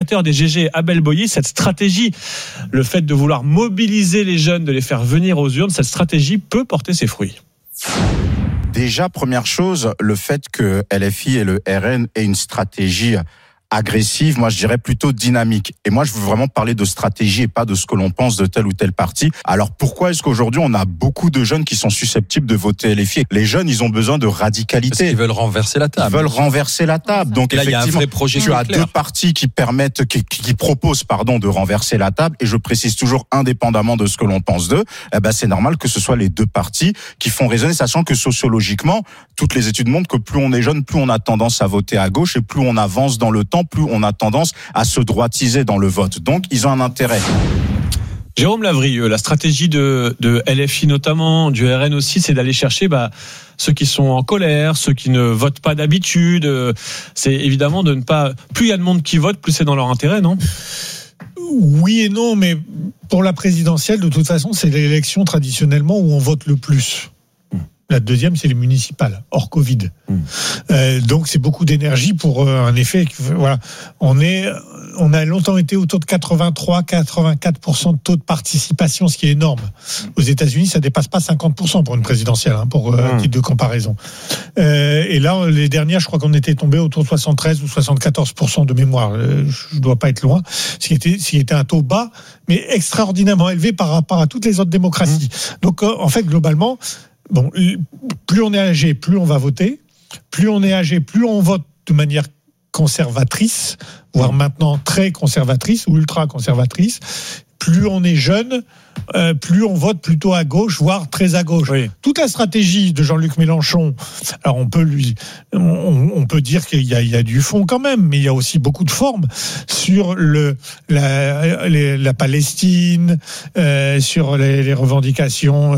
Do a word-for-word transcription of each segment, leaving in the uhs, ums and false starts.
l'initiateur des G G, Abel Boyer, cette stratégie, le fait de vouloir mobiliser les jeunes, de les faire venir aux urnes, cette stratégie peut porter ses fruits. Déjà, première chose, le fait que L F I et le R N aient une stratégie agressive, moi je dirais plutôt dynamique. Et moi je veux vraiment parler de stratégie et pas de ce que l'on pense de tel ou tel parti. Alors pourquoi est-ce qu'aujourd'hui on a beaucoup de jeunes qui sont susceptibles de voter L F I ? Les jeunes, ils ont besoin de radicalité. Parce qu'ils veulent renverser la table. Ils veulent renverser la table. Donc et là, effectivement, il y a un vrai projet tu as clair. deux partis qui permettent, qui, qui proposent, pardon, de renverser la table. Et je précise toujours, indépendamment de ce que l'on pense d'eux, eh ben c'est normal que ce soit les deux partis qui font résonner, sachant que sociologiquement, toutes les études montrent que plus on est jeune, plus on a tendance à voter à gauche et plus on avance dans le temps, plus on a tendance à se droitiser dans le vote. Donc, ils ont un intérêt. Jérôme Lavrieux, la stratégie de, de L F I notamment, du R N aussi, c'est d'aller chercher bah, ceux qui sont en colère, ceux qui ne votent pas d'habitude. C'est évidemment de ne pas... Plus il y a de monde qui vote, plus c'est dans leur intérêt, non ? Oui et non, mais pour la présidentielle, de toute façon, c'est l'élection traditionnellement où on vote le plus. La deuxième, c'est les municipales, hors Covid. Mmh. Euh, donc, c'est beaucoup d'énergie pour euh, un effet. Voilà, on est, on a longtemps été autour de quatre-vingt-trois à quatre-vingt-quatre pour cent de taux de participation, ce qui est énorme. Aux États-Unis, ça dépasse pas cinquante pour cent pour une présidentielle, hein, pour euh, mmh. titre de comparaison. Euh, et là, les dernières, je crois qu'on était tombé autour de soixante-treize ou soixante-quatorze pour cent de mémoire. Euh, je dois pas être loin. Ce qui était, ce qui était un taux bas, mais extraordinairement élevé par rapport à toutes les autres démocraties. Mmh. Donc, euh, en fait, globalement. Bon, plus on est âgé, plus on va voter. Plus on est âgé, plus on vote de manière conservatrice, voire maintenant très conservatrice ou ultra conservatrice. Plus on est jeune, euh, plus on vote plutôt à gauche, voire très à gauche. Oui. Toute la stratégie de Jean-Luc Mélenchon, alors on peut lui, on, on peut dire qu'il y a, il y a du fond quand même, mais il y a aussi beaucoup de forme sur le la, les, la Palestine, euh, sur les, les revendications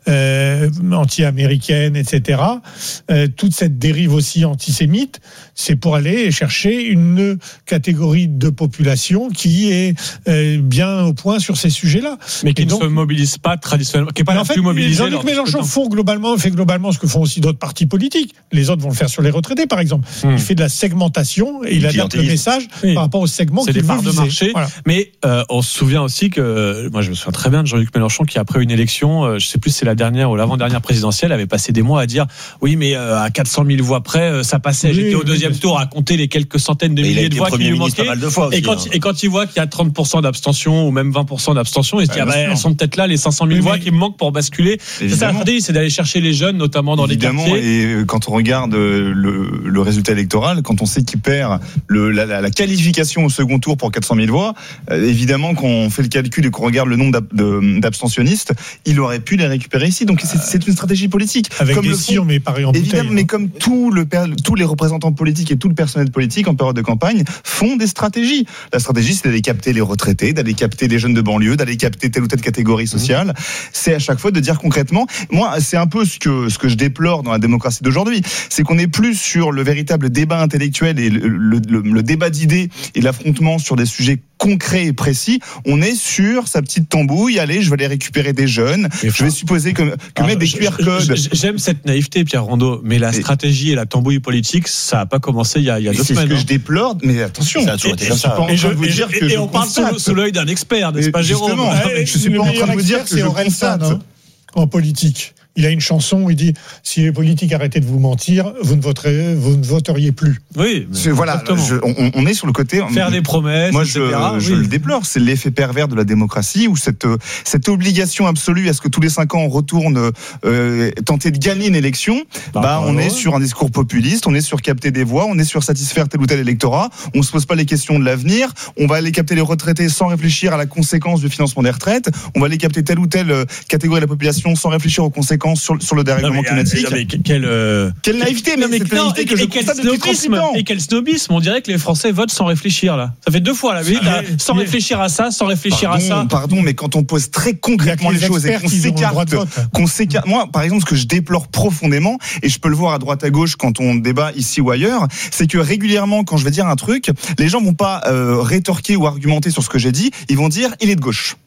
euh, anti-américaines, et cetera. Euh, toute cette dérive aussi antisémite, c'est pour aller chercher une catégorie de population qui est euh, bien au point sur ces sujets-là. Mais qui et ne donc, se mobilise pas traditionnellement, qui n'est pas la en fait, plus mobilisée. Jean-Luc Mélenchon font globalement, fait globalement ce que font aussi d'autres partis politiques. Les autres vont le faire sur les retraités, par exemple. Hum. Il fait de la segmentation et il adapte le message oui. par rapport au segment qu'il veut viser. C'est des parts de marché. Voilà. Mais euh, on se souvient aussi que, moi je me souviens très bien de Jean-Luc Mélenchon qui, après une élection, euh, je ne sais plus si c'est la dernière ou l'avant-dernière présidentielle, avait passé des mois à dire oui, mais euh, à quatre cent mille voix près, euh, ça passait. Oui, J'étais au deuxième oui. tour à compter les quelques centaines de milliers de voix qui lui manquaient. Aussi, et, quand, hein. et quand il voit qu'il y a trente pour cent d'abstention ou même vingt pour cent d'abstention, il se dit ah, bah, elles sont peut-être là les cinq cent mille oui, voix qui me manquent pour basculer. C'est ça la stratégie, c'est d'aller chercher les jeunes, notamment dans Évidemment, les quartiers. Et quand on regarde le, le résultat électoral, quand on sait qu'il perd le, la, la, la qualification au second tour pour quatre cent mille voix, euh, évidemment, quand on fait le calcul et qu'on regarde le nombre d'ab, de, d'abstentionnistes, il aurait pu les récupérer ici. Donc c'est, c'est une stratégie politique. Avec comme des le sillons, mais pareil en évidemment, bouteille, mais comme tout le, tous les représentants politiques et tout le personnel politique en période de campagne font des stratégies. La stratégie, c'est d'aller capter les retraités, d'aller capter les jeunes de banlieue, d'aller capter telle ou telle catégorie sociale. Mmh. C'est à chaque fois de dire concrètement. Moi, c'est un peu ce que ce que je déplore dans la démocratie d'aujourd'hui, c'est qu'on est plus sur le véritable débat intellectuel et le, le, le, le débat d'idées et l'affrontement sur des sujets concrets et précis. On est sur sa petite tambouille. Allez, je vais aller récupérer des jeunes. Mais je vais supposer que, que ah, mettre des je, Q R codes. J'aime cette naïveté, Pierre Rondeau, mais la et stratégie et la tambouille politique, ça n'a pas commencé il y a, il y a deux c'est semaines. C'est ce que hein. je déplore, mais attention. Ça a toujours été comme ça. Et, je, et, je, et, et, et on parle sous, sous l'œil d'un expert, n'est-ce pas, Jérôme? Je suis pas en train de vous dire que je constate en politique. Il a une chanson où il dit si les politiques arrêtaient de vous mentir, vous ne voterez, vous ne voteriez plus. Oui, c'est, voilà. Je, on, on est sur le côté faire des promesses. Moi, je, je oui. le déplore. C'est l'effet pervers de la démocratie où cette cette obligation absolue à ce que tous les cinq ans on retourne euh, tenter de gagner une élection. Bah, bah on ouais. est sur un discours populiste, on est sur capter des voix, on est sur satisfaire tel ou tel électorat. On se pose pas les questions de l'avenir. On va aller capter les retraités sans réfléchir à la conséquence du financement des retraites. On va aller capter telle ou telle catégorie de la population sans réfléchir aux conséquences sur, sur le dérèglement non, mais, climatique. Non, mais quelle, euh... quelle naïveté, mais, mais cette non, naïveté que je constate depuis trente-huit ans. Et quel snobisme. On dirait que les Français votent sans réfléchir, là. Ça fait deux fois, là. Ah, mais, sans mais, réfléchir à ça, sans réfléchir pardon, à ça. Pardon, mais quand on pose très concrètement les, les choses et qu'on s'écarte, qu'on s'écarte, moi, par exemple, ce que je déplore profondément, et je peux le voir à droite à gauche quand on débat ici ou ailleurs, c'est que régulièrement, quand je vais dire un truc, les gens vont pas euh, rétorquer ou argumenter sur ce que j'ai dit, ils vont dire, il est de gauche.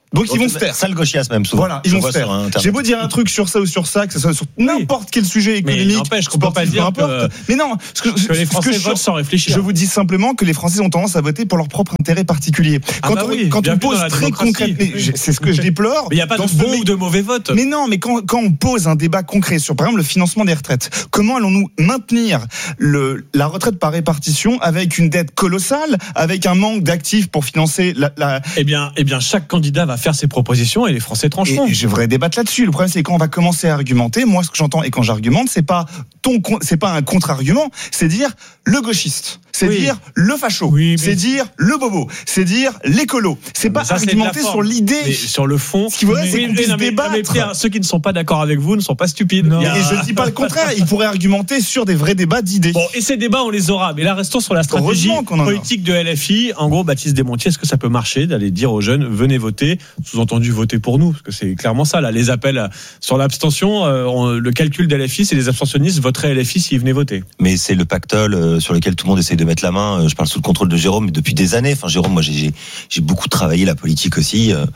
Donc ils vont se taire. Sale gauchias même souvent. Voilà, ils vont se taire. J'ai beau dire un truc sur ça ou sur ça, que ce soit sur n'importe quel sujet économique, n'empêche qu'on peut pas dire que, mais non, ce que, que les Français ce que votent je, sans réfléchir. Je vous dis simplement que les Français ont tendance à voter pour leur propre intérêt particulier. Ah quand bah on, oui, quand on pose très concrètement, c'est ce que je déplore. Mais il n'y a pas de bon ou de mauvais vote. Mais non, mais quand, quand on pose un débat concret sur, par exemple, le financement des retraites, comment allons-nous maintenir le, la retraite par répartition avec une dette colossale, avec un manque d'actifs pour financer la, la... Eh bien, eh bien, chaque candidat va faire ses propositions et les Français trancheront. Et, et je voudrais débattre là-dessus. Le problème, c'est quand on va commencer à argumenter. Moi, ce que j'entends et quand j'argumente, c'est pas ton, c'est pas un contre-argument. C'est dire le gauchiste. C'est oui. dire le facho. Oui, c'est dire le bobo. C'est dire l'écolo. C'est pas ça, argumenter sur l'idée. Mais sur le fond. Ce qu'il faudrait, c'est qu'on puisse débattre. Mais Pierre, ceux qui ne sont pas d'accord avec vous ne sont pas stupides. Non. Et je dis pas le contraire. Ils pourraient argumenter sur des vrais débats d'idées. Bon, et ces débats, on les aura. Mais là, restons sur la stratégie politique de L F I. En gros, Baptiste Desmontiers, est-ce que ça peut marcher d'aller dire aux jeunes, venez voter, sous-entendu voter pour nous, parce que c'est clairement ça, là, les appels sur l'abstention, euh, on, le calcul d'L F I, c'est les abstentionnistes voteraient L F I s'ils venaient voter. Mais c'est le pactole euh, sur lequel tout le monde essaye de mettre la main. Je parle sous le contrôle de Jérôme depuis des années. Enfin, Jérôme, moi, j'ai, j'ai beaucoup travaillé la politique aussi. Euh,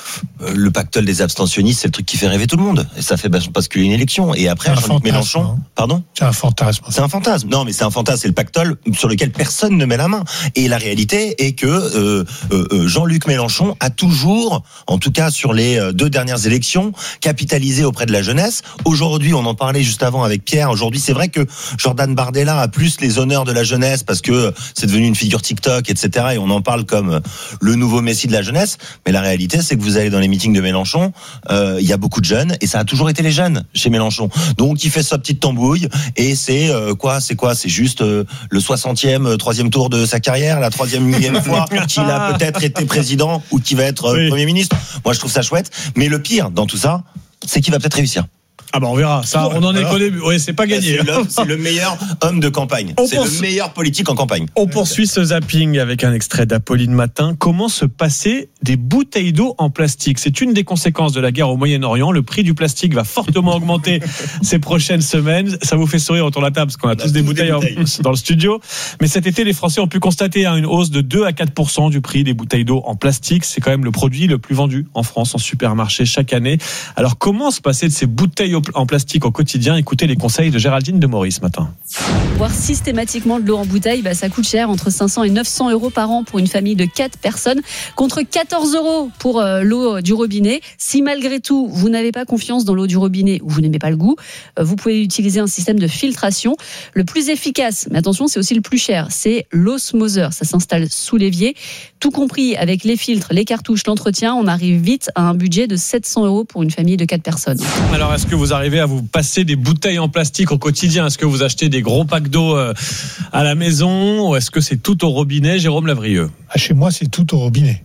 le pactole des abstentionnistes, c'est le truc qui fait rêver tout le monde. Et ça fait basculer une élection. Et après, Jean-Luc Mélenchon, hein. Pardon ? C'est un fantasme. C'est un fantasme. Non, mais c'est un fantasme. C'est le pactole sur lequel personne ne met la main. Et la réalité est que euh, euh, Jean-Luc Mélenchon a toujours, en tout cas sur les deux dernières élections, capitalisé auprès de la jeunesse. Aujourd'hui, on en parlait juste avant avec Pierre. Aujourd'hui, c'est vrai que Jordan Bardella a plus les honneurs de la jeunesse parce que c'est devenu une figure TikTok, et cetera. Et on en parle comme le nouveau Messi de la jeunesse. Mais la réalité, c'est que vous allez dans les meetings de Mélenchon, euh, il y a beaucoup de jeunes et ça a toujours été les jeunes chez Mélenchon. Donc il fait sa petite tambouille et c'est euh, quoi, c'est quoi, c'est juste euh, le soixantième, troisième tour de sa carrière, la troisième millième fois qu'il a peut-être été président ou qu'il va être euh, oui. Premier ministre. Moi je trouve ça chouette, mais le pire dans tout ça, c'est qu'il va peut-être réussir. Ah bah on verra, ça on en est qu'au début, oui c'est pas gagné. C'est le, c'est le meilleur homme de campagne, on c'est pense... le meilleur politique en campagne. On poursuit ce zapping avec un extrait d'Apolline Matin. Comment se passer des bouteilles d'eau en plastique ? C'est une des conséquences de la guerre au Moyen-Orient. Le prix du plastique va fortement augmenter ces prochaines semaines. Ça vous fait sourire autour de la table parce qu'on a on tous, a tous des bouteilles, des bouteilles. En... dans le studio. Mais cet été, les Français ont pu constater une hausse de deux à quatre pour cent du prix des bouteilles d'eau en plastique. C'est quand même le produit le plus vendu en France en supermarché chaque année. Alors comment se passer de ces bouteilles en plastique au quotidien? Écoutez les conseils de Géraldine de Maurice ce matin. Boire systématiquement de l'eau en bouteille, bah, ça coûte cher, entre cinq cents et neuf cents euros par an pour une famille de quatre personnes, contre quatorze euros pour euh, l'eau du robinet. Si malgré tout, vous n'avez pas confiance dans l'eau du robinet ou vous n'aimez pas le goût, euh, vous pouvez utiliser un système de filtration. Le plus efficace, mais attention, c'est aussi le plus cher, c'est l'osmoseur. Ça s'installe sous l'évier. Tout compris avec les filtres, les cartouches, l'entretien, on arrive vite à un budget de sept cents euros pour une famille de quatre personnes. Alors, est-ce que vous arrivez à vous passer des bouteilles en plastique au quotidien? Est-ce que vous achetez des gros packs d'eau à la maison ou est-ce que c'est tout au robinet? Jérôme Lavrieux. Ah, chez moi, c'est tout au robinet.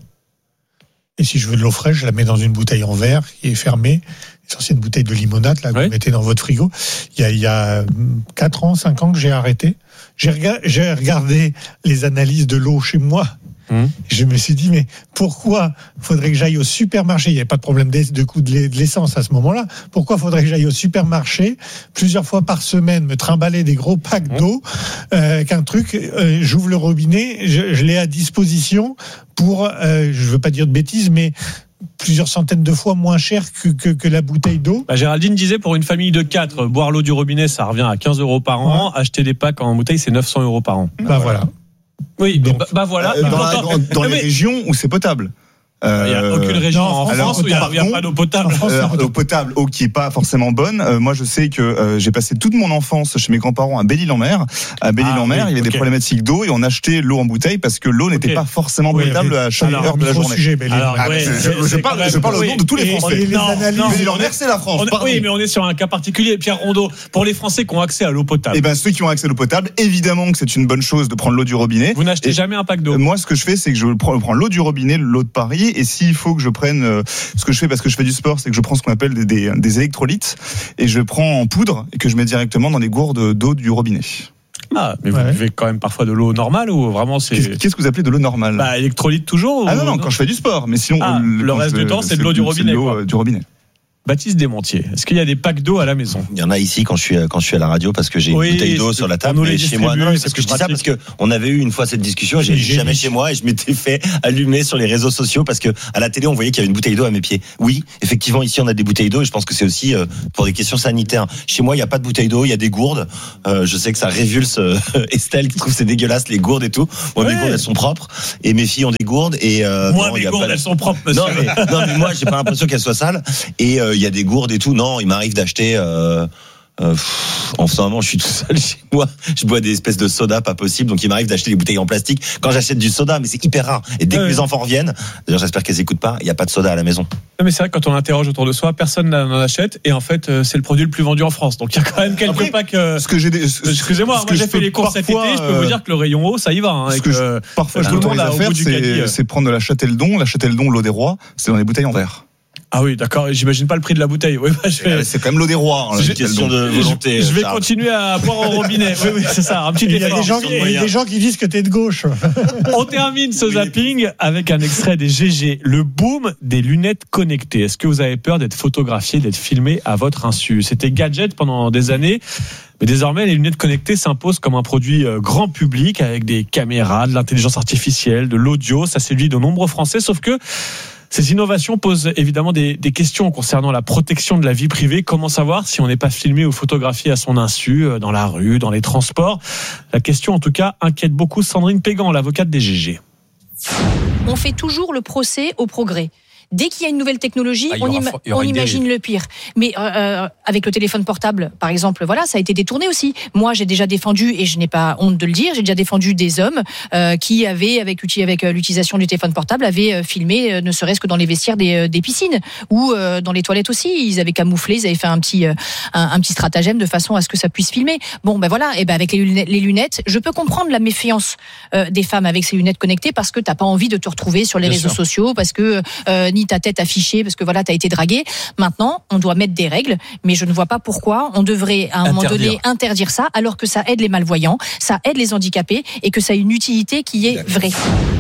Et si je veux de l'eau fraîche, je la mets dans une bouteille en verre qui est fermée. C'est ancienne bouteille de limonade là, que oui. vous mettez dans votre frigo. Il y a, il y a quatre ans, cinq ans que j'ai arrêté. J'ai, rega- j'ai regardé les analyses de l'eau chez moi. Hum. Je me suis dit, mais pourquoi faudrait que j'aille au supermarché? Il n'y avait pas de problème de coût de l'essence à ce moment-là. Pourquoi faudrait que j'aille au supermarché plusieurs fois par semaine, me trimballer des gros packs hum. d'eau, euh, qu'un truc, euh, j'ouvre le robinet, je, je l'ai à disposition pour, euh, je veux pas dire de bêtises, mais plusieurs centaines de fois moins cher que, que, que la bouteille d'eau. Bah, Géraldine disait, pour une famille de quatre, boire l'eau du robinet, ça revient à quinze euros par an. Ouais. Acheter des packs en bouteille, c'est neuf cents euros par an. Bah, bah voilà. Oui, donc, bah, bah voilà. Euh, dans, dans, dans, dans les mais... régions où c'est potable. Euh, il n'y a aucune région non, en France alors, où il n'y a, a pas d'eau potable. France, euh, eau potable, eau qui n'est pas forcément bonne. Euh, moi, je sais que euh, j'ai passé toute mon enfance chez mes grands-parents à Belle-Île-en-Mer. À Belle-Île-en-Mer, ah, oui, il y avait okay. des problématiques d'eau et on achetait l'eau en bouteille parce que l'eau n'était okay. pas forcément oui, potable oui. à chaque alors, heure de la journée. Sujet, alors, ah, ouais, je, je, je parle, je parle au nom de tous les Français. Les, les non, non, Belle-Île-en-Mer, c'est la France. On, oui, mais on est sur un cas particulier. Pierre Rondeau, pour les Français qui ont accès à l'eau potable. Eh ben, ceux qui ont accès à l'eau potable, évidemment que c'est une bonne chose de prendre l'eau du robinet. Vous n'achetez jamais un pack d'eau? Moi, ce que je fais, c'est que je prends l'eau du robinet, l'eau de Paris, et s'il faut que je prenne euh, ce que je fais parce que je fais du sport, c'est que je prends ce qu'on appelle des, des, des électrolytes et je prends en poudre et que je mets directement dans les gourdes d'eau du robinet. Ah, mais vous ouais. buvez quand même parfois de l'eau normale ou vraiment c'est... Qu'est-ce, qu'est-ce que vous appelez de l'eau normale? Bah, électrolyte toujours? Ah non, non, quand je fais du sport, mais sinon... Ah, le, le reste du temps, c'est, c'est de l'eau du robinet, c'est de l'eau quoi. du robinet. Baptiste Desmontiers, est-ce qu'il y a des packs d'eau à la maison? Il y en a ici quand je suis quand je suis à la radio parce que j'ai oui, une bouteille d'eau sur la table. Mais chez moi, non, parce c'est que je dis pratique. ça parce que on avait eu une fois cette discussion. J'ai jamais chez moi et je m'étais fait allumer sur les réseaux sociaux parce que à la télé on voyait qu'il y avait une bouteille d'eau à mes pieds. Oui, effectivement ici on a des bouteilles d'eau et je pense que c'est aussi euh, pour des questions sanitaires. Chez moi il y a pas de bouteille d'eau, il y a des gourdes. Euh, je sais que ça révulse euh, Estelle qui trouve c'est dégueulasse les gourdes et tout. Moi ouais. mes gourdes elles sont propres et mes filles ont des gourdes et euh, moi non, mes y a gourdes pas... elles sont propres monsieur. Non mais, non mais moi j'ai pas l'impression qu'elles soient sales et il euh, y a des gourdes et tout. Non, il m'arrive d'acheter euh, Euh, pff, en ce moment, je suis tout seul chez moi. Je bois des espèces de soda pas possible, donc il m'arrive d'acheter des bouteilles en plastique quand j'achète du soda, mais c'est hyper rare. Et dès que ouais. mes enfants reviennent, d'ailleurs j'espère qu'elles écoutent pas, il n'y a pas de soda à la maison. Non mais c'est vrai que quand on interroge autour de soi, personne n'en achète et en fait c'est le produit le plus vendu en France. Donc il y a quand même quelques Après, packs. Euh... Ce que j'ai, des, ce, excusez-moi, ce moi j'ai fait les courses cet été, je peux vous dire que le rayon eau ça y va. Hein, ce et que que, je, parfois je tout le monde m'autorise a à au faire, bout du c'est, caddie. c'est prendre de la Châteldon. La Châteldon, l'eau des rois, c'est dans les bouteilles en verre. Ah oui, d'accord. J'imagine pas le prix de la bouteille. Oui, bah, je vais... C'est quand même l'eau des rois. Hein, c'est une question de volonté. Je, je vais Charles. continuer à boire au robinet. Oui, oui, c'est ça. Un petit Il y a effort. des gens, il y a des gens qui disent que t'es de gauche. On termine ce zapping avec un extrait des G G. Le boom des lunettes connectées. Est-ce que vous avez peur d'être photographié, d'être filmé à votre insu? C'était gadget pendant des années. Mais désormais, les lunettes connectées s'imposent comme un produit grand public avec des caméras, de l'intelligence artificielle, de l'audio. Ça séduit de nombreux Français. Sauf que ces innovations posent évidemment des, des questions concernant la protection de la vie privée. Comment savoir si on n'est pas filmé ou photographié à son insu, dans la rue, dans les transports? La question, en tout cas, inquiète beaucoup Sandrine Pégan, l'avocate des G G. On fait toujours le procès au progrès. Dès qu'il y a une nouvelle technologie, ah, on, ima- on imagine le pire. Mais euh, avec le téléphone portable, par exemple, voilà, ça a été détourné aussi. Moi, j'ai déjà défendu, et je n'ai pas honte de le dire, j'ai déjà défendu des hommes euh, qui avaient, avec, avec l'utilisation du téléphone portable, avaient filmé, euh, ne serait-ce que dans les vestiaires des, des piscines ou euh, dans les toilettes aussi. Ils avaient camouflé, ils avaient fait un petit, euh, un, un petit stratagème de façon à ce que ça puisse filmer. Bon, ben voilà. Et ben avec les lunettes, les lunettes, je peux comprendre la méfiance euh, des femmes avec ces lunettes connectées parce que t'as pas envie de te retrouver sur les Bien réseaux sûr. sociaux, parce que euh, ni ta tête affichée parce que voilà, t'as été dragué. Maintenant, on doit mettre des règles, mais je ne vois pas pourquoi on devrait à un interdire. moment donné interdire ça, alors que ça aide les malvoyants, ça aide les handicapés et que ça a une utilité qui est vraie.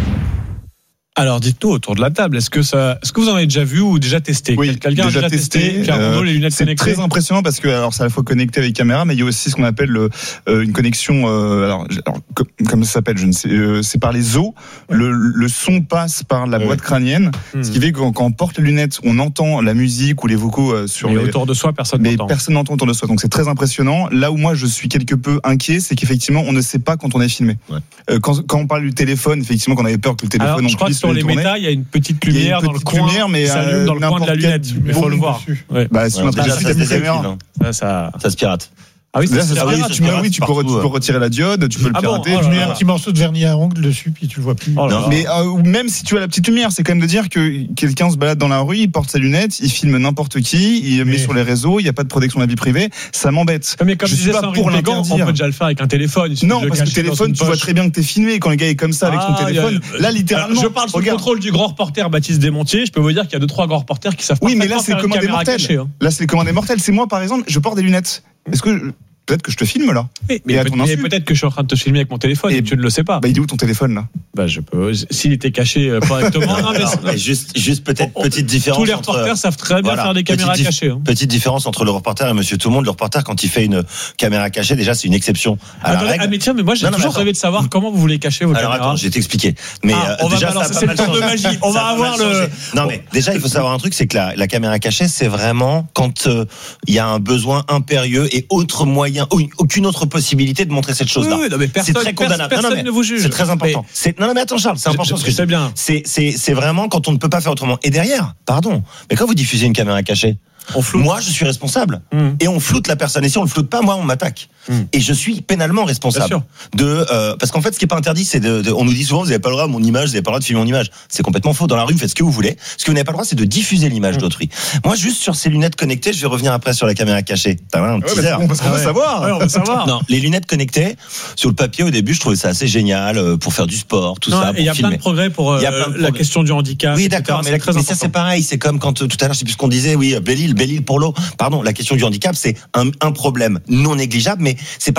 Alors, dites-nous autour de la table, est-ce que ça, est-ce que vous en avez déjà vu ou déjà testé? Oui, quelqu'un déjà a déjà testé, testé Pierre Rondeau, euh, les lunettes c'est connectées. Très impressionnant parce que alors ça à la fois connecté avec caméra, mais il y a aussi ce qu'on appelle le, euh, une connexion. Euh, alors, alors comme, comme ça s'appelle, je ne sais, euh, c'est par les os. Le, le son passe par la boîte crânienne, mmh. ce qui fait que quand, quand on porte les lunettes, on entend la musique ou les vocaux euh, sur. Mais les, autour de soi, personne mais n'entend. Personne n'entend autour de soi, donc c'est très impressionnant. Là où moi je suis quelque peu inquiet, c'est qu'effectivement on ne sait pas quand on est filmé. Ouais. Euh, quand, quand on parle du téléphone, effectivement, qu'on avait peur que le téléphone. Alors, on je crois que sur les méta, il y a une petite lumière une dans petite le coin, lumière, mais qui s'allume dans le coin de la lunette. Il faut le voir. Ouais. Bah, si on a déjà, ça, des caméras. Ça, ça, ça se pirate. Ah oui, ça, ça, ça, ça, oui, ça, tu, peux, oui, tu, peux, tu peux retirer la diode, tu peux ah le pirater. Bon, oh tu mets un petit morceau de vernis à ongles dessus, puis tu le vois plus. Oh non, mais euh, même si tu as la petite lumière, c'est quand même de dire que quelqu'un se balade dans la rue, il porte sa lunette, il filme n'importe qui, il mais... met sur les réseaux, il n'y a pas de protection de la vie privée, ça m'embête. Mais comme je disais suis pas pour l'interdire. On peut déjà le faire avec un téléphone. Non, parce que le téléphone, tu vois très bien que t'es filmé. Quand le gars est comme ça avec son téléphone, là littéralement. Je parle sous le contrôle du grand reporter Baptiste Desmontiers. Je peux vous dire qu'il y a deux trois grands reporters qui savent pas. Oui, mais là c'est les commandes des mortels. Là c'est les commandes des mortels. C'est moi par exemple, je porte des lunettes. Est-ce que peut-être que je te filme là. Mais, mais, mais peut-être que je suis en train de te filmer avec mon téléphone et, et tu ne le sais pas. Bah il est où ton téléphone là? Bah je peux. S'il était caché correctement. non, non, mais juste, juste peut-être on, petite différence. Tous les reporters entre, savent très bien voilà, faire des caméras petite cachées. Hein. Petite différence entre le reporter et Monsieur Tout le Monde. Le reporter quand il fait une caméra cachée, déjà c'est une exception à attends, la règle. Ah mais tiens, mais moi j'ai non, toujours rêvé de savoir comment vous voulez cacher vos Alors, caméras. Attends, je vais t'expliquer. Mais ah, on déjà va ça c'est le tour de magie. On va avoir le. Non mais déjà il faut savoir un truc, c'est que la, la caméra cachée, c'est vraiment quand il euh, y a un besoin impérieux et autre moyen, aucune autre possibilité de montrer cette chose-là. Oui, non, mais personne, c'est très condamnable. Personne non, non, mais ne vous juge. C'est très important. Mais c'est, non, non, mais attends, Charles, c'est important. Je, je, je sais bien. C'est, c'est, c'est vraiment quand on ne peut pas faire autrement. Et derrière, pardon, mais quand vous diffusez une caméra cachée, on floute. Moi, je suis responsable. Mmh. Et on floute la personne. Et si on le floute pas, moi, on m'attaque. Mmh. Et je suis pénalement responsable. De, euh, parce qu'en fait, ce qui est pas interdit, c'est de, de on nous dit souvent, vous n'avez pas le droit à mon image, vous n'avez pas le droit de filmer mon image. C'est complètement faux. Dans la rue, vous faites ce que vous voulez. Ce que vous n'avez pas le droit, c'est de diffuser l'image mmh. d'autrui. Moi, juste sur ces lunettes connectées, je vais revenir après sur la caméra cachée. T'as un petit ouais, parce qu'on veut savoir. Ouais, on veut savoir. Non, les lunettes connectées, sur le papier, au début, je trouvais ça assez génial pour faire du sport, tout non, ça. Il y a plein de progrès pour euh, la question du handicap. Oui, d'accord. Mais, mais ça, c'est pareil. C'est comme quand tout à l'heure, je sais plus ce qu'on disait. Oui, Belle-Île, Belle-Île pour l'eau. Pardon, la question du handicap, c'est un, un problème non négligeable, mais c'est pas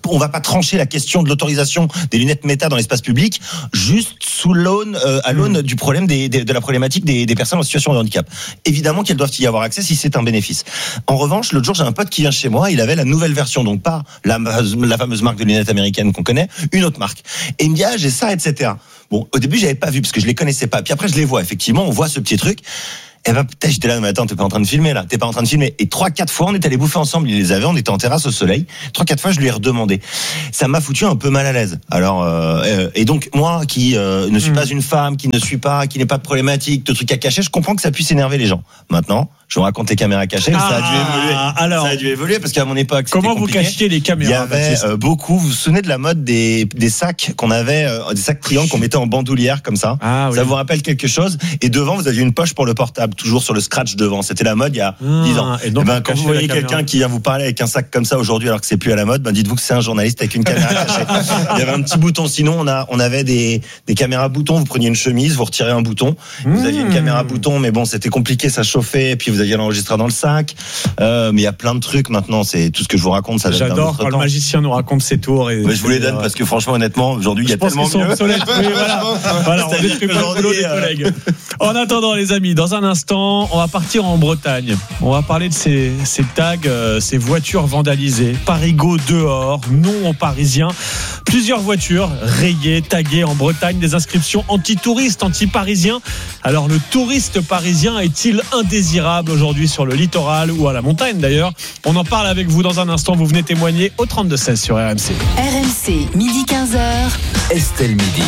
on va pas trancher la question de l'autorisation des lunettes Meta dans l'espace public juste sous l'aune, euh, à l'aune mmh. du problème des, des, de la problématique des, des personnes en situation de handicap. Évidemment qu'elles doivent y avoir accès si c'est un bénéfice. En revanche, l'autre jour, j'ai un pote qui vient chez moi, il avait la nouvelle version, donc pas la, la fameuse marque de lunettes américaines qu'on connaît, une autre marque. Et il me dit, ah, j'ai ça, et cetera. Bon, au début, j'avais pas vu parce que je les connaissais pas. Puis après, je les vois, effectivement, on voit ce petit truc. Eh ben, putain, j'étais là, mais attends, t'es pas en train de filmer, là. T'es pas en train de filmer. Et trois, quatre fois, on est allés bouffer ensemble. Il les avait, on était en terrasse au soleil. Trois, quatre fois, je lui ai redemandé. Ça m'a foutu un peu mal à l'aise. Alors, euh, et donc, moi, qui euh, ne suis mmh. pas une femme, qui ne suis pas, qui n'ai pas de problématique, de trucs à cacher, je comprends que ça puisse énerver les gens. Maintenant, je vous raconte les caméras cachées, ah, ça a dû évoluer. Alors, ça a dû évoluer parce qu'à mon époque, c'était comment compliqué. vous cachiez les caméras? Il y avait euh, beaucoup. Vous vous souvenez de la mode des, des sacs qu'on avait, euh, des sacs triangles qu'on mettait en bandoulière comme ça. Ah, oui. Ça vous rappelle quelque chose? Et devant, vous aviez une poche pour le portable, toujours sur le scratch devant. C'était la mode il y a ah, dix ans. Et donc, et ben, quand vous voyez quelqu'un qui vient vous parler avec un sac comme ça aujourd'hui, alors que c'est plus à la mode, ben dites-vous que c'est un journaliste avec une caméra cachée. Il y avait un petit bouton. Sinon, on a, on avait des, des caméras boutons. Vous preniez une chemise, vous retirez un bouton. Vous mmh. aviez une caméra bouton, mais bon, c'était compliqué, ça chauffait. Et puis vous aviez l'enregistreur dans le sac. Euh, mais il y a plein de trucs maintenant. C'est tout ce que je vous raconte. Ça J'adore quand temps. Le magicien nous raconte ses tours. Et mais je vous les donne parce que franchement, honnêtement, aujourd'hui, il y a tellement mieux. Oui, voilà. Voilà, on détruit pas le boulot des collègues. En attendant, les amis, dans un instant, on va partir en Bretagne. On va parler de ces, ces tags, euh, ces voitures vandalisées. Parigo dehors, non aux Parisiens. Plusieurs voitures rayées, taguées en Bretagne, des inscriptions anti-touristes, anti-parisiens. Alors le touriste parisien est-il indésirable aujourd'hui sur le littoral ou à la montagne d'ailleurs? On en parle avec vous dans un instant. Vous venez témoigner au trente-deux seize sur R M C. R M C, midi quinze heures. Estelle Midi.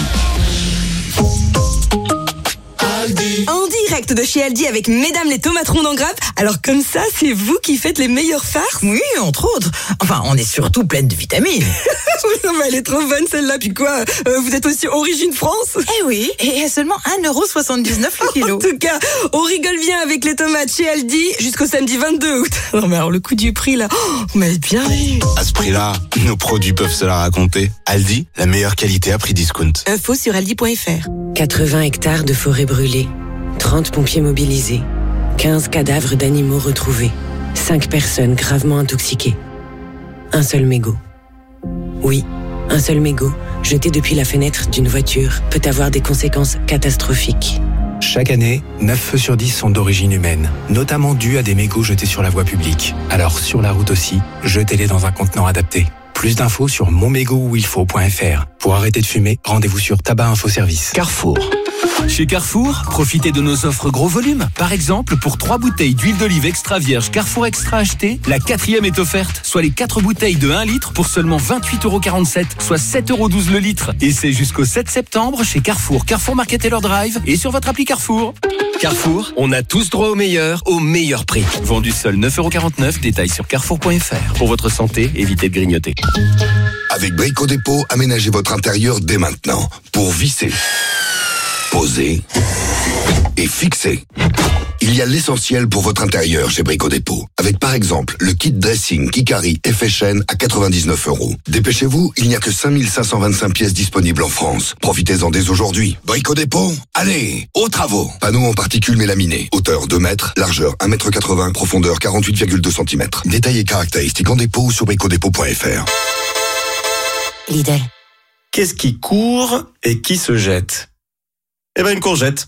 En direct de chez Aldi avec Mesdames les tomates rondes en grappe. Alors comme ça, c'est vous qui faites les meilleures farces? Oui, entre autres. Enfin, on est surtout pleine de vitamines. Non mais elle est trop bonne celle-là. Puis quoi, euh, vous êtes aussi Origine France? Eh oui, et à seulement un euro soixante-dix-neuf le kilo. En tout cas, on rigole bien avec les tomates chez Aldi jusqu'au samedi vingt-deux août. Non mais alors le coup du prix là, oh, vous m'avez bien vu. À ce prix-là, nos produits peuvent se la raconter. Aldi, la meilleure qualité à prix discount. Info sur aldi point f r. quatre-vingts hectares de forêt brûlée, trente pompiers mobilisés, quinze cadavres d'animaux retrouvés, cinq personnes gravement intoxiquées. Un seul mégot. Oui, un seul mégot, jeté depuis la fenêtre d'une voiture, peut avoir des conséquences catastrophiques. Chaque année, neuf feux sur dix sont d'origine humaine, notamment dus à des mégots jetés sur la voie publique. Alors sur la route aussi, jetez-les dans un contenant adapté. Plus d'infos sur mon mégot où il faut point f r. Pour arrêter de fumer, rendez-vous sur Tabac Info Service. Carrefour. Chez Carrefour, profitez de nos offres gros volume. Par exemple, pour trois bouteilles d'huile d'olive extra vierge Carrefour Extra achetées, la quatrième est offerte, soit les quatre bouteilles de un litre pour seulement vingt-huit euros quarante-sept, soit sept euros douze le litre. Et c'est jusqu'au sept septembre chez Carrefour, Carrefour Market Taylor Drive et sur votre appli Carrefour. Carrefour, on a tous droit au meilleur, au meilleur prix. Vendu seul neuf euros quarante-neuf, détail sur carrefour point f r. Pour votre santé, évitez de grignoter. Avec Brico Dépôt, aménagez votre intérieur dès maintenant pour visser, poser et fixer. Il y a l'essentiel pour votre intérieur chez Brico Dépôt. Avec par exemple le kit dressing Kikari F H N à quatre-vingt-dix-neuf euros. Dépêchez-vous, il n'y a que cinq mille cinq cent vingt-cinq pièces disponibles en France. Profitez-en dès aujourd'hui. Brico Dépôt, allez, aux travaux. Panneau en particules mélaminées. Hauteur deux mètres, largeur un mètre quatre-vingts, profondeur quarante-huit virgule deux centimètres. Détails et caractéristiques en dépôt ou sur brico dépôt point f r. Lidl. Qu'est-ce qui court et qui se jette? Eh ben une courgette.